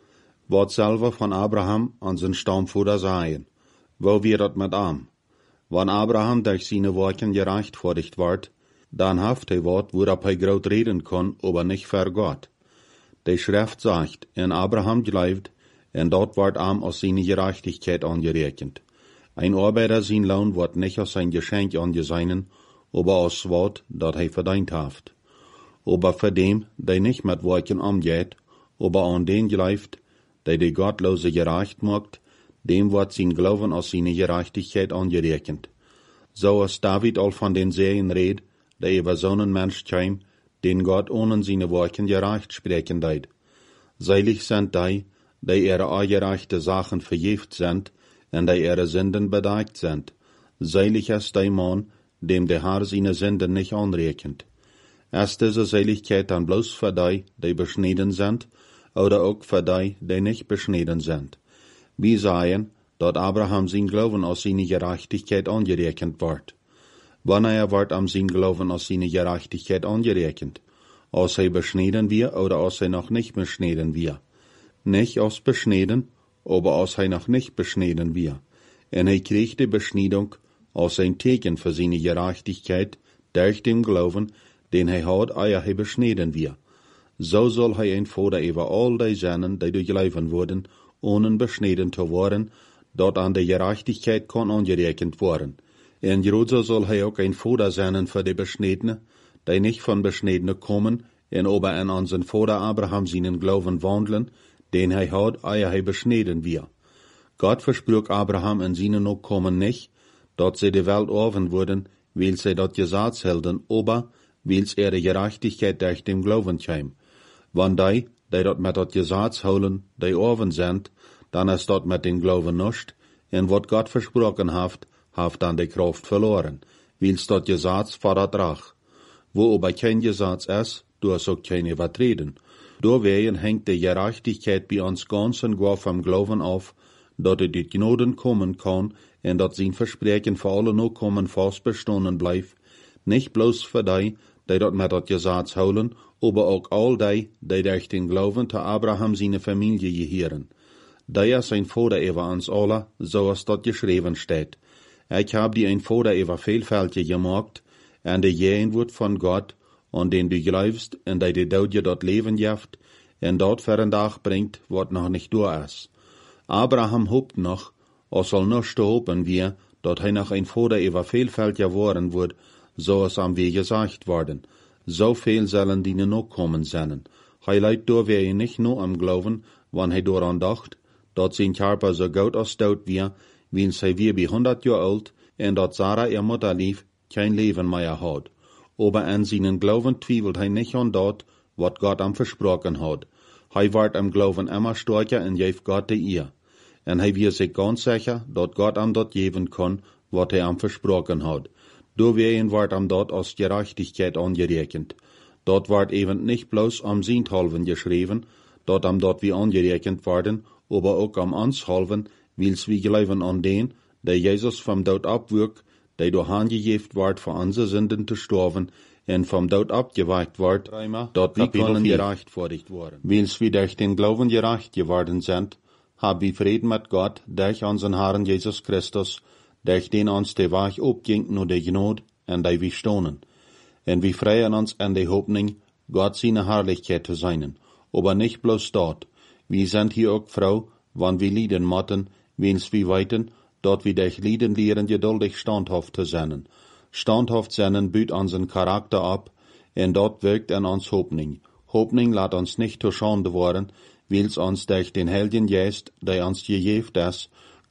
Wat selber von Abraham an zijn Stammvater sagen. Wo wir dat mit am? Wann Abraham durch seine Worten gerechtfertigt ward, dann haft hij wat, worop hij groot reden kon, aber nicht für Gott. Die Schrift sagt, en Abraham glaubt, en dort ward am aus seine Gerechtigkeit angerechnet. Ein Arbeiter sein Lohn wird nicht aus sein Geschenk angesehen, aber aus Wort, dat hij verdient haft. Aber für dem, der nicht mit Worten umgeht, aber an den glaubt, der die Gottlose gerecht macht, dem wird sein Glauben aus seiner Gerechtigkeit angerechnet. So als David all von den Sehen red, der über so einen Mensch käm, den Gott ohne seine Worte gerecht sprechen deit. Seilig sind die, die ihre ungerechte Sachen vergift sind, und die ihre Sünden bedeckt sind. Seilig ist der Mann, dem der Herr seine Sünden nicht anrechnet. Ist diese Seligkeit dann bloß für die, die beschnitten sind, oder auch für die, die nicht beschnitten sind? Wir sagen, dass Abraham sein Glauben aus seiner Gerechtigkeit angerechnet wird. Wann er wird am sein Glauben aus seiner Gerechtigkeit angerechnet? Aus er beschnitten wir oder aus er noch nicht beschnitten wir? Nicht aus beschnitten, aber aus er noch nicht beschnitten wir. Und er kriegt die Beschneidung aus ein Teken für seine Gerechtigkeit durch den Glauben, den er hat, ehe er beschnitten wir. So soll er ein Vater über all die Sünden, die durchlaufen wurden, ohne beschnitten zu worden, dort an der Gerechtigkeit kann angerechnet worden. In Jerusalem soll er auch ein Vater sein für die Beschnittene, die nicht von Beschnittene kommen, und aber an unseren Vater Abraham seinen Glauben wandeln, den er hat, ehe er beschnitten wir. Gott versprach Abraham in seinen Nachkommen nicht, dort sie die Welt offen wurden, weil sie dort Gesetz hielten, aber weil sie ihre Gerechtigkeit durch den Glauben käm. Wenn die, die dort mit dort Gesetz holen, die offen sind, dann ist dort mit den Glauben nicht, und wat Gott versprochen haft, haft dann die Kraft verloren, weil's dort Gesetz verdrach. Wo aber kein Gesetz ist, du hast auch keine Übertreten. Deswegen hängt die Gerechtigkeit bei uns ganz und gar vom Glauben auf, dass er die Gnoden kommen kann, und dass sein Versprechen für alle noch kommen fast bestanden bleibt, nicht bloß für die, die dort mit dort Gesetz holen, aber auch all die, die durch den Glauben zu Abraham seine Familie gehören. Der ist ein Vater über uns alle, so als dort geschrieben steht. Ich hab die ein Vater über Vielfältige gemacht, und der jeden wird von Gott, und den du glaubst, und der die Daude dort leben jaft, und dort für ein Tag bringt, wat noch nicht da ist. Abraham hofft noch, es soll noch hoffen wir, dort er noch ein Vater über Vielfältige worden wird, so es am Weg gesagt worden. So viel sollen die noch kommen sein. Hij leidt door wir nicht nur am Glauben, wann er daran dacht, dat sein Körper so gut als tot wir, wie sie wir bei hundert Jahr alt, und dat Sarah ihr Mutter lief, kein Leben mehr hat. Aber an seinen Glauben twiefelt er nicht an dat, wat Gott am versprochen hat. Er wird am Glauben immer stärker und geft Gott die ihr. Und er wird sich ganz sicher, dat Gott am dort geben kann, wat er am versprochen hat. Deswegen wird am dort als Gerechtigkeit angerechnet. Dort wird eben nicht bloß am Sinthalven geschrieben, dort am dort wie angerechnet worden, aber auch am Anshalven, weil's wie glauben an den, der Jesus vom Tod abwirkt, der durch angegeben wird, für unsere Sünden zu sterben, und vom Tod abgeweicht wird, dort wie können gerechtfertigt worden. Weil's wie durch den Glauben gerecht geworden sind, hab wir Frieden mit Gott, durch unseren Herrn Jesus Christus, durch den uns der Weg abging nur der Gnade, und der wir stohnen. Und wir freuen uns in der Hoffnung, Gott seine Herrlichkeit zu sein, aber nicht bloß dort. Wir sind hier auch Frau, wann wir lieden motten, wenn's wir weiten, dort wir durch Lieden lehren, geduldig standhaft zu sein. Standhaft sein büht unseren Charakter ab, und dort wirkt an uns Hoffnung. Hoffnung lässt uns nicht zu Schande worden, weil's uns durch den Heiligen Geist, der uns gegeben ist,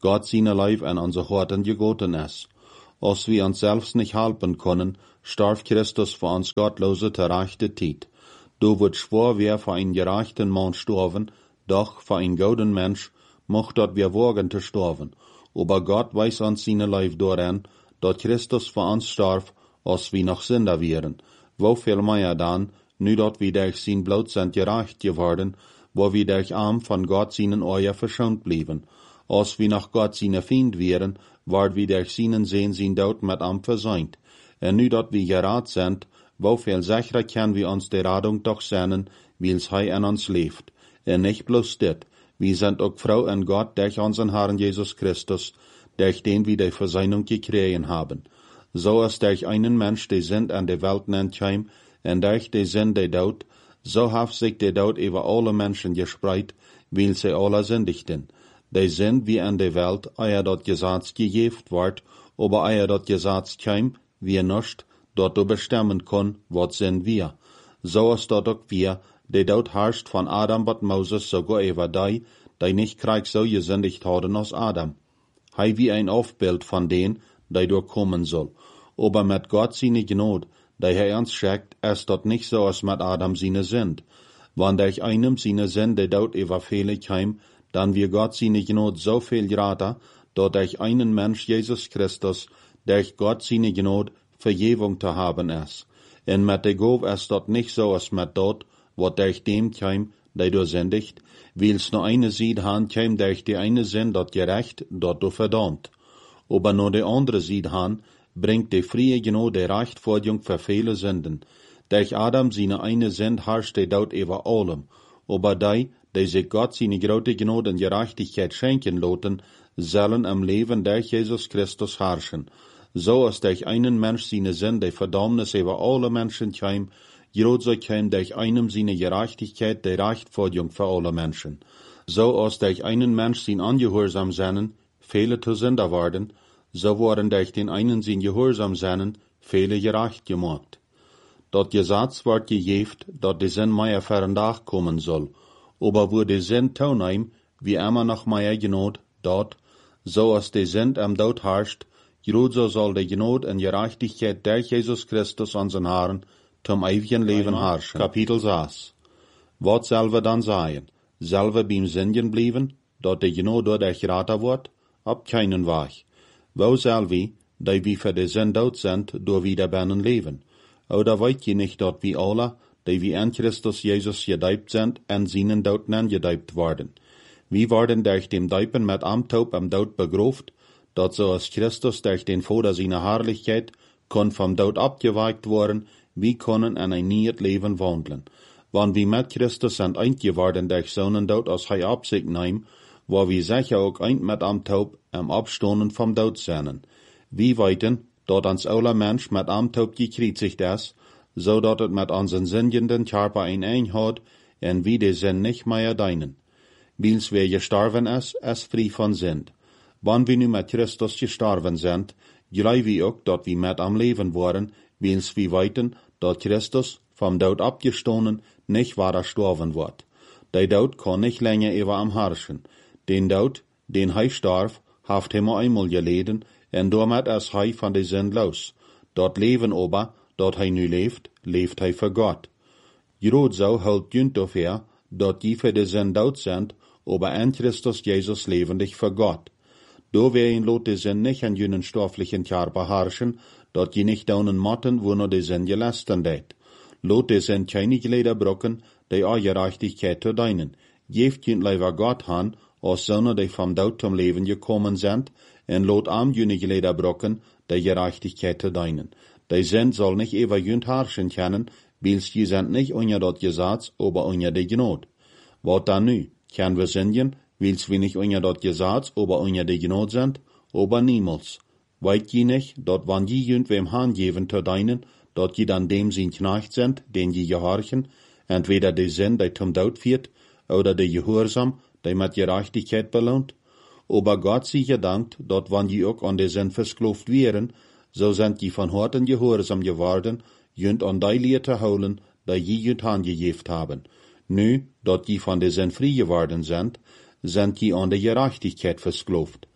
Gott seine Leib an unser Horten gegoten ist. Als wir uns selbst nicht helfen können, starb Christus für uns gottlose gerechte Zeit. Du wird schwor wer für einen gerechten Mann sterben, doch für einen guten Mensch mocht dort wir wagen zu sterben. Aber Gott weiß uns seine Leib daran, dort Christus für uns starb, als wir noch Sünder wären. Wofür mehr dann, nu dort wir durch sein Blut sind gerecht geworden, wo wir durch Arm von Gott seinen Euer verschont blieben. Als wir noch Gott seine Feind wären, ward wir durch seinen Sehen sein Tod mit am versäumt. Und nu dort wir gerat sind, wofür sicherer können wir uns der Radung doch sehnen, weil's Hei an uns lebt. Und nicht bloß dit, wir sind auch Frau und Gott durch unseren Herrn Jesus Christus, durch den wir die Versöhnung gekriegt haben. So ist durch einen Mensch die Sünd an der Welt entkeim, und durch die Sünd der Tod, so hat sich der Tod über alle Menschen gespreit, weil sie alle sündigten. Die Sünd wie an der Welt, ehe dort Gesetz gegeben ward, aber ehe dort Gesetz käm, wie nicht, dort du bestimmen kann, was sind wir. So ist dort auch wir, die dort herrscht von Adam bat Moses sogar über die, die nicht krieg so gesündigt haben als Adam. Hei wie ein Aufbild von denen, die durchkommen soll. Aber mit Gott seine Gnade, die er uns schickt, ist dort nicht so als mit Adam seine Sünd. Wenn durch einem seine Sünd, die dort über viele käm, dann wir Gott seine Gnade so viel grater, dort durch einen Mensch Jesus Christus, durch Gott seine Gnade Vergebung zu haben ist. Und mit der Gabe ist dort nicht so als mit dort, wat durch dem käm, der du sündigt, weil's nur eine Seite han käm durch die eine Sünd dort gerecht, dort du verdammt. Aber nur die andere Seite han, bringt die frie Gnade der Rechtfertigung für viele Sünden. Durch Adam seine eine Sünd herrscht der dort über allem. Aber die, die sich Gott seine große Gnade und Gerechtigkeit schenken loten, sollen am Leben durch Jesus Christus herrschen. So ist durch einen Mensch seine Sünde Verdammnis über alle Menschen käm, groß so käm durch einem seine Gerechtigkeit der Rechtfertigung für alle Menschen. So als durch einen Mensch sein Ungehorsam seinen, viele zu Sünder werden, so wurden durch den einen sein Gehorsam seinen, viele gerecht gemacht. Dort Gesetz wird gejeft, dort die Sinn mehr für ein Tag kommen soll. Aber wo die Sinn toneim, wie immer noch mehr Gnade, dort, so als die Sinn am Tod herrscht, so soll die Gnade und Gerechtigkeit durch Jesus Christus unseren Herrn zum ewigen Leben herrschen. Kapitel sechs. Was soll wir dann sagen? Soll wir beim Sünden bleiben, dort die Gnade durch grater wird? Ab keinen Weg. Wo soll wir, die wir für die Sünd tot sind, durch Wiederbennen leben? Oder wollt ihr nicht dort wie alle, die wir in Christus Jesus gedeibt sind, an seinen Tod gedeibt worden? Wir werden durch dem Deipen mit am Tod am Tod begraft, dort so als Christus durch den Vater seiner Herrlichkeit kon vom Tod abgeweicht worden, wir können in ein neues Leben wandeln. Wenn wir mit Christus sind eingeworden durch seinen Tod aus Hei Absicht nehmen, wo wir sicher auch ein mit am Tod am Abstoßen vom Tod sind. Wir weiten, dort uns aller Mensch mit am Tod gekreuzigt ist, so dort es mit unseren sündenden Körper ein Einheit, und wie die Sinn nicht mehr deinen. Weil's wer gestorben ist, ist frei von Sünd. Wenn wir nun mit Christus gestorben sind, glauben wir auch, dort wir mit am Leben waren, weil's wir weiten, dort Christus vom Tod abgestoßen nicht weiter sterben wird. Der Tod kann nicht länger über am herrschen. Den Tod, den er starb, haft immer einmal geleden, und damit ist er von der Sünd los. Dort leben aber, dort er nu lebt, lebt er für Gott. Gerade so hält jünt dafür, dort die für die Sünd tot sind, aber in Christus Jesus lebendig für Gott. Do werden lot die Sünd nicht an jenen stofflichen Körper herrschen, dort je nicht daunen matten, wo nur die Sünd gelasten det. Lot die Sünd keine Glieder brocken, die auch Gerechtigkeit zu deinen. Geeft jünt leider Gott han, als Söhne, die vom Tod zum Leben gekommen sind, und lot am jene Glieder brocken, die Gerechtigkeit zu deinen. Die Sünd soll nicht über jünt herrschen können, weil's die sind nicht unter dort Gesetz, aber unter die Gnade. Wat dann nu? Können wir sündigen, weil's wir nicht unter dort Gesetz, aber unter die Gnade sind? Aber niemals. Weit je nicht, dort wann je jünt wem Hahn geben zu deinen, dort je dann dem sie Knecht sind, den je gehorchen, entweder die Sünd, die zum Tod führt, oder die Gehorsam, die mit Gerechtigkeit belohnt. Aber Gott sei gedankt, dort wann die auch an die Sünd versklavt wären, so sind die von Horten Gehorsam geworden, jünt an die Leute holen, die je jünt angejeft haben. Nu, dort die von der Sünd frei geworden sind, sind die an der Gerechtigkeit versklavt.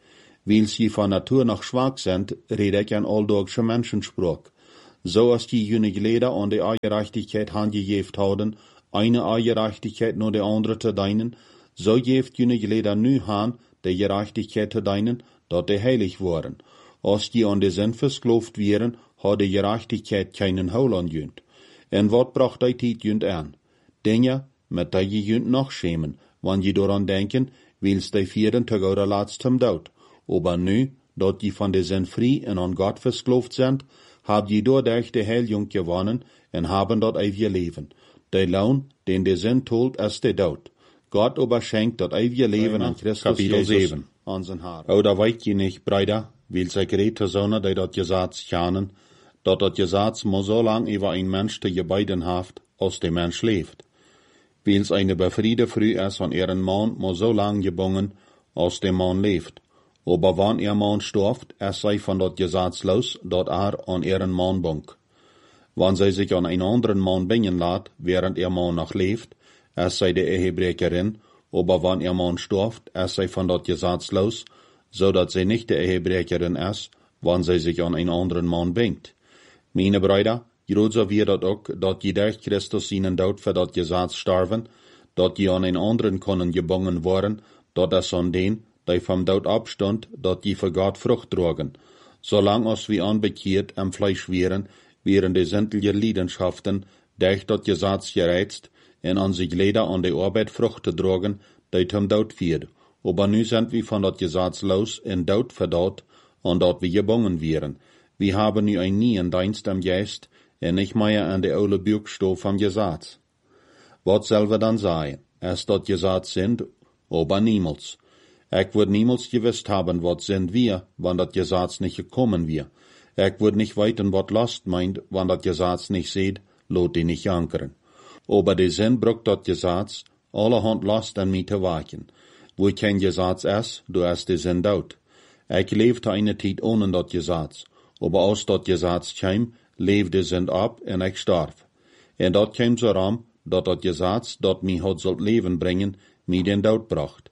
Weil sie von Natur noch schwach sind, rede ich ein alldorgscher Menschenspruch. So als die jüngere Leder an die Gerechtigkeit handgejeft haben, eine Gerechtigkeit nur die andere zu deinen, so jeft jüngere Leder nu han, die Gerechtigkeit zu deinen, dort die heilig waren. Als die an die Sinn verskloft wären, hat die Gerechtigkeit keinen Haul an jünd. En wat bracht die Tiet jünd an? Dinge, mit die je jünd noch schämen, wann je daran denken, wils die vieren Tag oder letztem Dood. Aber nu, dort die von der Sinn frei en an Gott verskloft sind, hab je dadurch die Heiljung gewonnen en haben dort ewige Leben. Der Lohn, den der Sinn tut, ist der Dood. Gott aber schenkt dort ewige Leben an Christus Kapitel Jesus sieben. an sein Haar. Oder weißt je nicht, Brüder, weil sie geredet Sonne, die dort gesagt haben, dort dort gesagt muss so lang über ein Mensch zu gebeiden haft, als der Mensch lebt. Weil's eine befriede früh ist an ihren Mann muss so lang gebungen, als der Mann lebt. Aber wann ihr Mann stirbt, es sei von dort gesatzlos, dort er an ihren Mann bunk. Wann sie sich an einen anderen Mann bringen lässt, während ihr Mann noch lebt, es sei die Ehebrecherin, aber wann ihr Mann stirbt, es sei von dort gesatzlos, so dass sie nicht die Ehebrecherin ist, wann sie sich an einen anderen Mann bringt. Meine Brüder, gerade so wie dat auch, dat die durch Christus seinen Tod für dat Gesetz starben, dat die an einen anderen können gebungen worden, dat es an den, die vom Tod abstand, dat die für Gott Frucht trugen. Solang als wir anbekehrt am Fleisch wären, wären die sämtliche Leidenschaften durch dat Gesetz gereizt, en an sich leider an die Arbeit Frucht zu trugen, die zum Tod führt. Aber nu sind wir von dat Gesetz los, in Tod verdorrt, an dat wir gebungen wären. Wir haben nu ein neuen Dienst am Geist, en nicht mehr an die oude Bürgstoff vom Gesetz. Was soll wir dann sagen? Es dat Gesetz sind, aber niemals. Ich würd niemals gewusst haben, was sind wir, wann dat Gesetz nicht gekommen wir. Ich würd nicht weiten, was Last meint, wann dat Gesetz nicht seht, lot die nicht ankern. Aber die Sinn brucht dat Gesetz, allerhand Last an mich zu wachen. Wo kein Gesetz ist, du hast die Sinn dort. Ich lebte eine Zeit ohne dat Gesetz, aber aus dat Gesetz kam, lebte Sinn ab en ich starb. En dat kam so ram, dat dat Gesetz, dat mich hat sollt Leben bringen, mich den Tod bracht.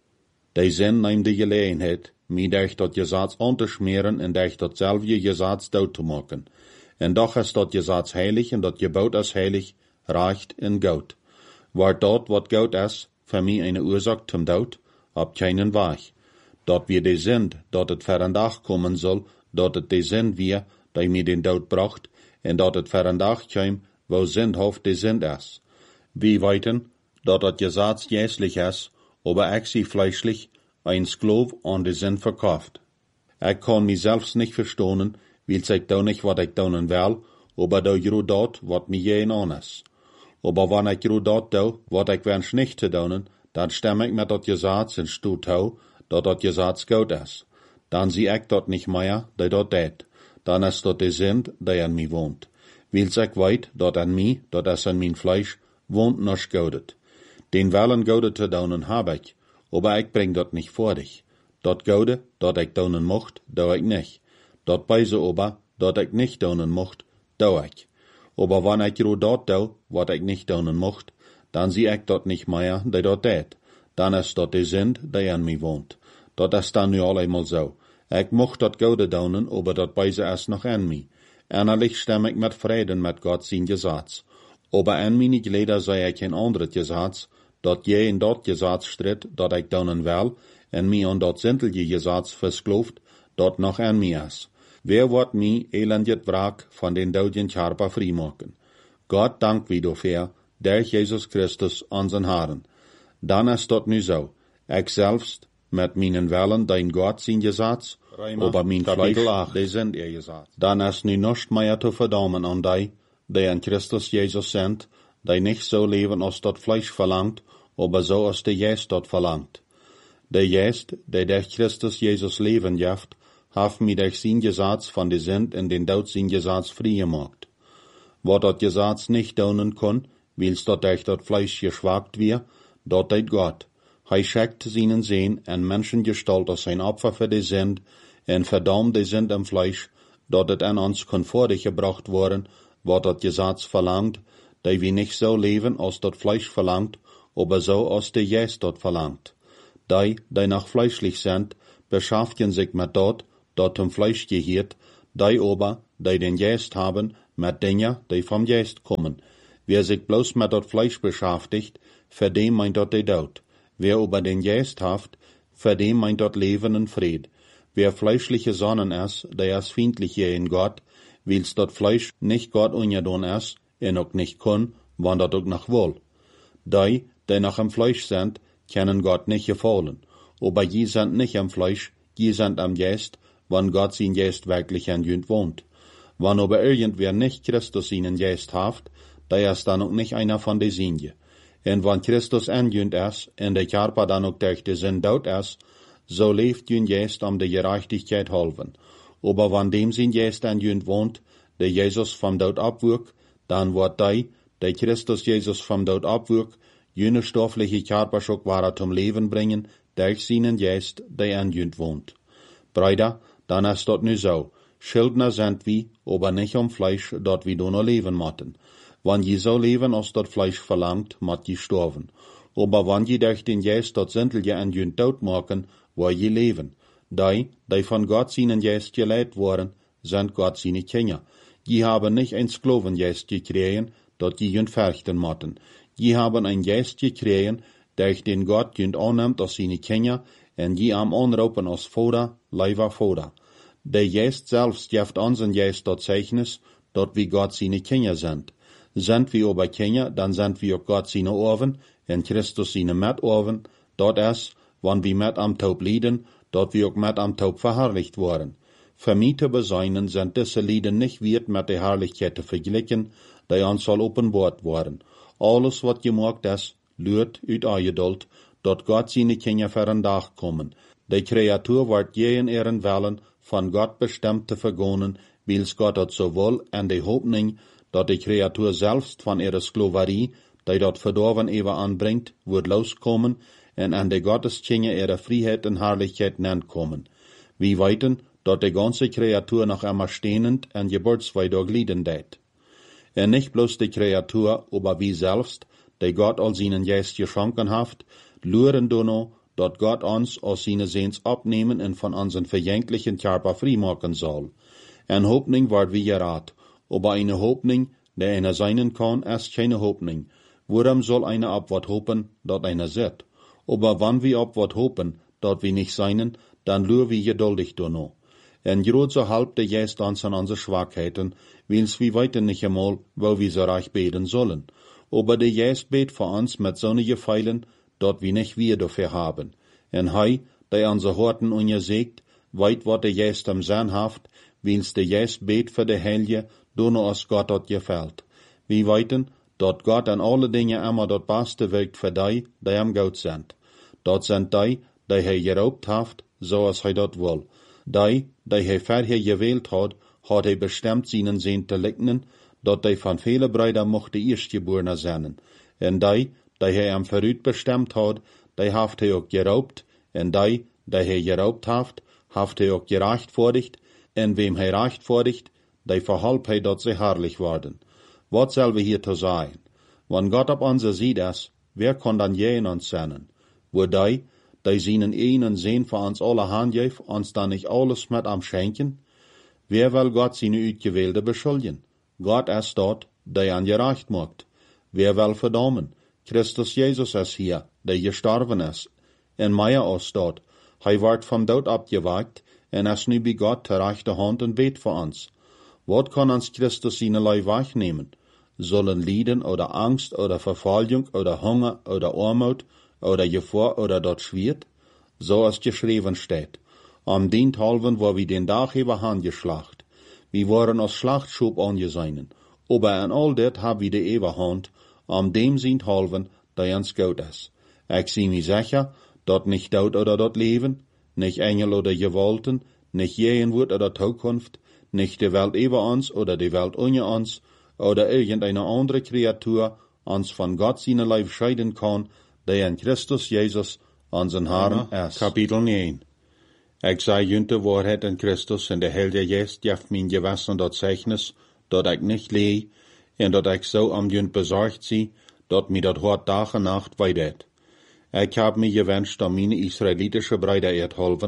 Die Sinn nahm die Gelegenheit, mich durch dat Gesetz anzuschmieren en durch dat selbe Gesetz Tod zu machen. En doch ist dat Gesetz heilig en dat Gebot ist heilig, recht en gut. War dort, wat gut ist, für mich eine Ursache zum Tod, ab keinen Weg. Dort wir die sind, dort het für ein Tag kommen soll, dort het die sind wir, die mir den Tod bracht, en dort het für ein Tag käm, wo sündhaft die sind ist. Wir weiten, dort dat Gesetz jässlich ist, aber ich sie fleischlich, ein Sklav an die Sinn verkauft. Ich kann mich selbst nicht verstohnen, weil ich da nicht, wat ich tun will, aber da gro dort, wat mir jeden an ist. Aber wenn ich gro dort do, wat ich wünsch nicht zu tun, dann stimme ich mit dat Gesetz in Stut hau, dat dat Gesetz gut ist. Dann sieh ich dort nicht mehr, die dort tät. Dann ist dort die Sinn, die an mir wohnt. Weil ich weit, dort an mir, dort ist an mein Fleisch, wohnt noch Gaudet. Den Willen Gaudet zu tun hab ich, aber ich bring dort nicht vor dich. Dort Gaude, dort ich tun mocht, do ich nicht. Dort beise aber, dort ich nicht tun mocht, do ich. Aber wenn ich ro dort do, wat ich nicht tun mocht, dann sieh ich dort nicht mehr, die dort tät. Dann ist dort die Sinn, die an mir wohnt. Dort ist dann nu allemal so. Ich mocht dort Gaude tun, aber dort beise ist noch an mir. Innerlich stimme ich mit Frieden mit Gott sein Gesetz. Aber an meine Glieder sei ich kein anderes Gesetz, dat je in dat Gesetz stritt, dat ich tun will, en mir an dat sintelige Gesetz verskloft, dat noch an mir is. Wer wird mi elendet Wraak von den Douden Charpa freimaken? Gott dank wie dafür, durch Jesus Christus an sein Haaren. Dann ist dat nu so. Ich selbst, mit meinen Wellen, dein Gott sein Gesetz, aber mein Fleisch, die sind ihr Gesetz. Dann ist nu nicht mehr zu verdammen an die, die in Christus Jesus sind, die nicht so leben, als dat Fleisch verlangt, aber so, als der Geist dort verlangt. Der Geist, der durch Christus Jesus leben jaft, hat mir durch sein Gesetz von der Sünd in den Tod sein Gesetz frei gemacht. Wo dat Gesetz nicht tun kann, weil's dort durch dat Fleisch geschwagt wird, dort tät Gott. Hij schickt seinen Sehn en Menschengestalt als ein Opfer für die Sünd, en verdammt die Sünd im Fleisch, dort het an uns konfortig gebracht worden, wo dat Gesetz verlangt, die wir nicht so leben, als dat Fleisch verlangt, aber so, als der Geist dort verlangt. Die, die noch fleischlich sind, beschäftigen sich mit dort, dort zum Fleisch gehört, die aber, die den Geist haben, mit Dingen, die vom Geist kommen. Wer sich bloß mit dort Fleisch beschäftigt, für den meint dort die Tod. Wer aber den Geist haft, für den meint dort Leben und Fried. Wer fleischliche Sonnen ist, der ist feindlich in Gott, weil's dort Fleisch nicht Gott ungedon ist, und auch nicht kann, wann dort auch nach wohl. Die, die nach dem Fleisch sind, können Gott nicht gefallen. Aber je sind nicht am Fleisch, je sind am Geist, wann Gott sein Geist wirklich an jünd wohnt. Wann aber irgendwer nicht Christus ihnen Geist haft, der ist dann auch nicht einer von den Sinje. Und wann Christus an jünd ist, und der Körper dann auch durch die Sinn dort ist, so lebt jünd Geist um die Gerechtigkeit halben. Aber wann dem sein Geist an jünd wohnt, der Jesus vom Tod abwirkt, dann wird die, der Christus Jesus vom Tod abwirkt, jene stoffliche Körperschock wahrer zum Leben bringen, durch seinen Geist, der an jünd wohnt. Brüder, dann ist dort nu so. Schuldner sind wir, aber nicht um Fleisch, dort wie du noch leben motten. Wann je so leben, als dort Fleisch verlangt, mott je sterben. Aber wann je durch den Geist dort Sintelje an jünd tot machen, wo je leben. Die, die von Gott seinen Geist geleitet worden, sind Gott seine Kinder. Je haben nicht ein Sklavengeist gekriegen, dort je jünd fürchten motten. Je haben ein Geist gekriegen, durch den Gott jünd annimmt als seine Kinder, en je am anroepen als Vater, Leiva Vater. Der Geist selbst gibt unseren Geist dort Zeichnis, dort wie Gott seine Kinder sind. Sind wir aber Kinder, dann sind wir auch Gott seine Ohren, en Christus seine Mitohren, dort ist, wann wir mit am Taub lieden, dort wir auch mit am Taub verherrlicht worden. Für mich zu beseinen sind diese Lieden nicht wert mit der Herrlichkeit zu vergleichen, die uns soll offenbart worden. Alles, was gemacht ist, lürt uit Eingeduld, dort Gott seine Kinder für einen Tag kommen. Die Kreatur wird je in ihren Wellen von Gott bestimmt zu vergonnen, weil's Gott dort sowohl an die Hoffnung, dort die Kreatur selbst von ihrer Sklaverie, die dort verdorben ewe anbringt, wird loskommen, und an die Gotteskinder ihre Freiheit und Herrlichkeit nennt kommen. Wie weiten, dort die ganze Kreatur noch einmal stehnend an Geburtsweide glieden deit. Und nicht bloß die Kreatur, aber wie selbst, die Gott all seinen Geist geschenken haft, luren du noch, dort Gott uns aus seine Sehns abnehmen und von unseren verjänglichen Körper frei machen soll. Eine Hoffnung wird wie gerat, aber eine Hoffnung, der einer sein kann, ist keine Hoffnung. Worum soll einer ab wat hoffen, dort einer sieht? Aber wann wir ab wat hoffen, dort wir nicht seinen, dann lur wir geduldig du noch. En grad so halb der Geist uns an unsere Schwachheiten, weil's wir weiter nicht einmal, wo wir so reich beten sollen. Aber der Geist bet für uns mit sonnige Pfeilen, dort wie nicht wir dafür haben. En hei, der unser Horten ungesegt, weit wat der Geist am Sinn haft, weil's der Geist bet für der Helge, du nur als Gott dort gefällt. Wie weiten, dort Gott an alle Dinge immer dort Beste wirkt für die, die am Gott sind. Dort sind die, die er geraubt haft, so als er dort will. Die, die er vorher gewählt hat, hat er bestimmt seinen Sehn zu legnen, dort die von vielen Brüdern mochte Erstgeborene sein. Und die, die er am Verrüt bestimmt hat, die haft er auch geraubt, und die, die er geraubt haft, haft er auch gerechtfertigt, und wem er rechtfertigt, die verhalb er dort sehr herrlich worden. Was soll wir hier zu sagen? Wenn Gott auf unserer Seite ist, wer kann dann je in uns sein? Wo die, die seinen einen Sehn für uns alle handgeben, uns dann nicht alles mit am schenken? Wer will Gott seine Utgewählte beschuldigen? Gott ist dort, der an gerecht macht. Wer will verdammen? Christus Jesus ist hier, der gestorben ist. En Meier ist dort. Er wird vom Tod abgewagt, und ist nu bei Gott zur rechten Hand und bet für uns. Was kann uns Christus seine Leib wegnehmen? Sollen Leiden oder Angst oder Verfolgung oder Hunger oder Armut oder Gefahr oder dort schwert? So es geschrieben steht. Am Diensthalben war wir den Tag über handgeschlacht. Wir waren als Schlachtschub angesehen. Aber an all das haben wir die ewige Hand, am dem sind halben, der uns gut ist. Ich sehe mich sicher, dort nicht Tod oder dort Leben, nicht Engel oder Gewalten, nicht Gegenwart oder Zukunft, nicht die Welt über uns oder die Welt ohne uns, oder irgendeine andere Kreatur uns von Gott seine Leib scheiden kann, der in Christus Jesus, unseren Herrn, ist. Kapitel neun. Ich sei jünte Wahrheit in Christus, und der Heilige Geist gibt mein Gewissen dort Zeichnis, dort ich nicht leh, und dort ich so am jünt besorgt sie, dort mir dort hort Tag und Nacht weidet. Ich hab mir gewünscht, um meine israelitische Brüder erhalten,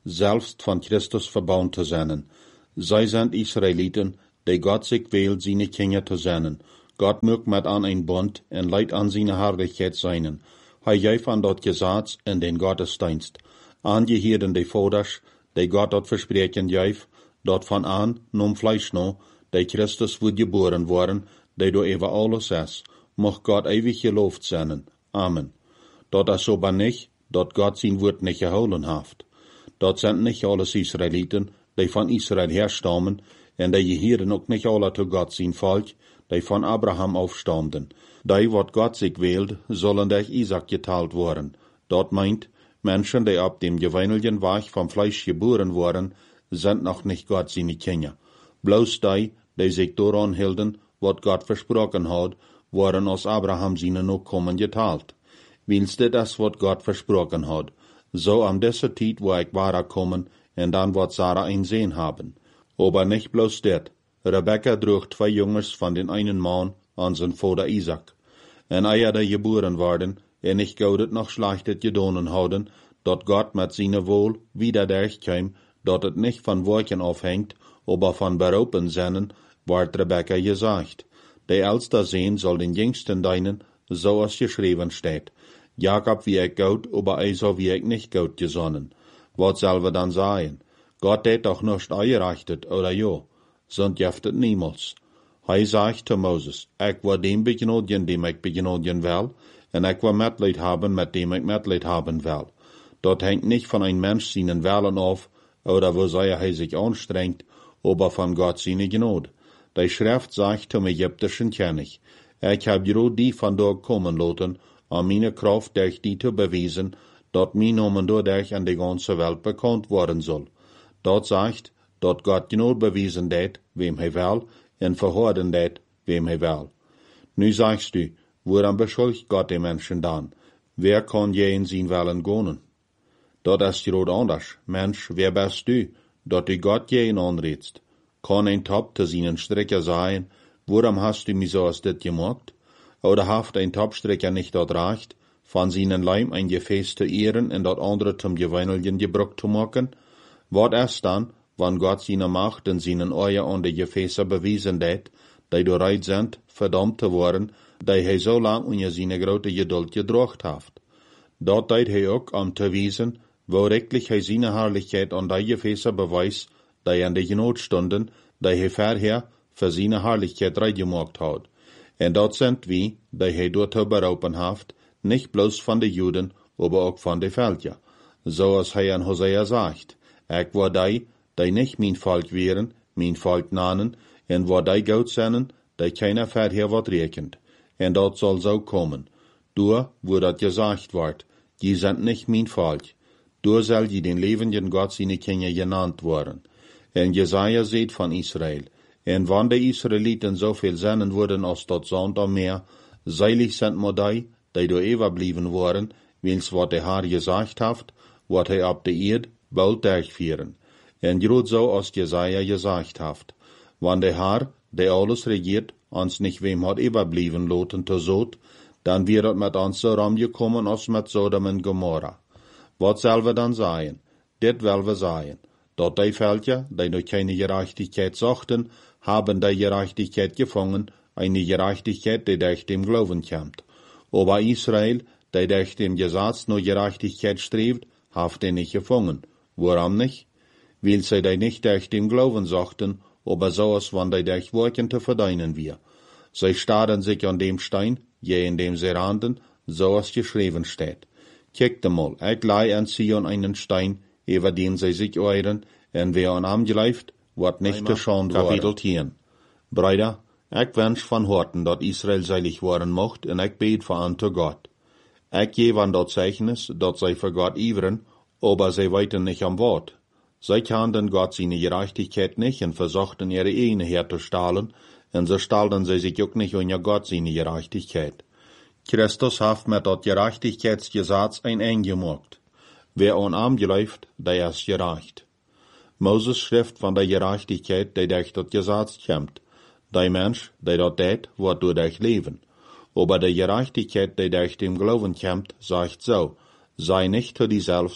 selbst von Christus verbaut zu sein. Zij sind Israeliten, die Gott sich wählt, seine Kinder zu sein. Gott mögt mit an ein Bund en leidt an seine Herrlichkeit seinen. Hij geeft an dort Gesetz in den Gottesdienst. Angehieden die Voders, die Gott dort versprechen geeft, dort von an, num Fleisch no, die Christus wird geboren worden, die do über alles ist, mocht Gott ewig gelobt sein. Amen. Dort ist aber nicht, dort Gott sein Wort nicht geholen haft. Dort sind nicht alles Israeliten, die von Israel herstammen, en die gehören auch nicht alle zu Gott sein Volk, die von Abraham aufstammten. Die, wat Gott sich wählt, sollen durch Isaac geteilt worden. Dort meint, Menschen, die ab dem gewöhnlichen Weg vom Fleisch geboren wurden, sind noch nicht Gott seine Kinder. Bloß die, die sich daran hielten, wat Gott versprochen hat, wurden aus Abraham seine Nachkommen geteilt. Willst du das, wat Gott versprochen hat, so an dieser Zeit, wo ich war kommen, und dann wird Sarah ein Sehen haben. Aber nicht bloß das. Rebekka trug zwei Jungs von den einen Mann an sein Vater Isaac. En eia die geboren worden, en nicht gaudet noch schlechtet gedonen hadden, dort Gott mit seiner Wohl wieder durchkäm, dort het nicht von Worken aufhängt, aber von Beropen sennen, ward Rebekka gesagt. Der älste Sehn soll den jüngsten deinen, so als geschrieben steht. Jakob wie ich gut, aber Esau wie ich nicht gut gesonnen. Was soll wir dann sagen? Gott hat doch nicht eingerechnet, oder jo? Sind jeftet niemals. Hij sagt zu Moses, ich will dem begnadigen, dem ich begnadigen will, und ich will Mitleid haben, mit dem ich Mitleid haben will. Dort hängt nicht von einem Mensch seinen Willen auf, oder wo sei er sich anstrengt, aber von Gott seine Gnade. Die Schrift sagt zum ägyptischen König, ich hab gerade die von dort kommen lassen, um meine Kraft durch die zu beweisen, dort mein Namen dadurch an die ganze Welt bekannt worden soll. Dort sagt, dort Gott Gnade bewiesen det, wem er will, en verhorden det, wem er will. Nu sagst du, woran beschuldigt Gott die Menschen dann? Wer kann je in sein Willen gehen? Dort ist gerade anders. Mensch, wer bist du, dort du Gott je in anredst? Kann ein Top zu seinen Stricker sein, woran hast du mich so aus dit gemacht? Oder haft ein Topstricker nicht dort reicht, von seinen Leim ein Gefäß zu ehren und dort andere zum gewöhnlichen Gebrauch zu machen? Wat ist dann, wann Gott seine Macht in seinen Eier an die Gefäße bewiesen hat, die bereit sind, verdammt zu werden, die er so lang unter seine große Geduld gedrocht hat. Dort deit er auch, um zu wiesen, wo rechtlich er seine Herrlichkeit an die Gefäße beweist, die an die Not stunden, die er vorher für seine Herrlichkeit reingemacht hat. Und dort sind wir, die er dort berauben hat, nicht bloß von den Juden, aber auch von den Völkern. So als er an Hosea sagt, ich war die, die nicht mein Volk wären, mein Volk nannen, und wo die Gott sennen, die keiner vorher wird rekend. Und dort soll so kommen. Du, wo das gesagt wird, die sind nicht mein Volk. Du soll die den lebenden Gott seine Kinder genannt worden. Und Jesaja sieht von Israel. Und wann die Israeliten so viel sennen wurden als dort Sand am Meer, seilig sind mo die, die do überblieben waren, wils wat der Herr gesagt hat, wat er ab der Erd bald durchführen. Und gerade so als Jesaja gesagt hat, wann der Herr, der alles regiert, uns nicht wem hat überblieben loten zu Sod, dann wird es mit uns so rumgekommen als mit Sodom und Gomorra. Was soll wir dann sagen? Dit will wir sagen. Dort die Völker, die durch keine Gerechtigkeit suchten, haben die Gerechtigkeit gefangen, eine Gerechtigkeit, die durch dem Glauben kommt. Aber Israel, der durch dem Gesetz nur Gerechtigkeit strebt, hat er nicht gefangen. Warum nicht? Weil sie die nicht durch dem Glauben suchten, aber so als wenn die durch Worken zu verdienen wir. Sie starren sich an dem Stein, je in dem sie rannten, so als geschrieben steht. Kickt mal, ich leih an Zion einen Stein, über den sie sich euren, und wer an ihm gleift, wird nicht geschont worden. Kapitel zehn. Brüder, ich wünsch von Horten, dat Israel seilig worden mocht, und ich bet vor an zu Gott. Ich gebe an dort Zeichnis, dat sie für Gott iveren, aber sie weiten nicht am Wort. Sie kannten Gott seine Gerechtigkeit nicht und versuchten ihre Ehe herzustahlen, und so stahlten sie sich auch nicht unter Gott seine Gerechtigkeit. Christus hat mit dort Gerechtigkeitsgesetz ein Eng gemacht. Wer an ihm geläuft, der ist gerecht. Moses schrift von der Gerechtigkeit, die durch das Gesetz kommt. Der Mensch, der dort tät, wird durch leben. Aber die Gerechtigkeit, die durch den Glauben kommt, sagt so, sei nicht zu dir selbst,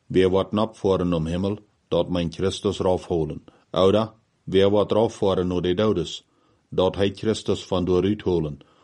wer wird napfahren um Himmel, dort mein Christus raufholen. Oder, wer wird rauffahren nur die Todes, dort heit Christus von dort holen.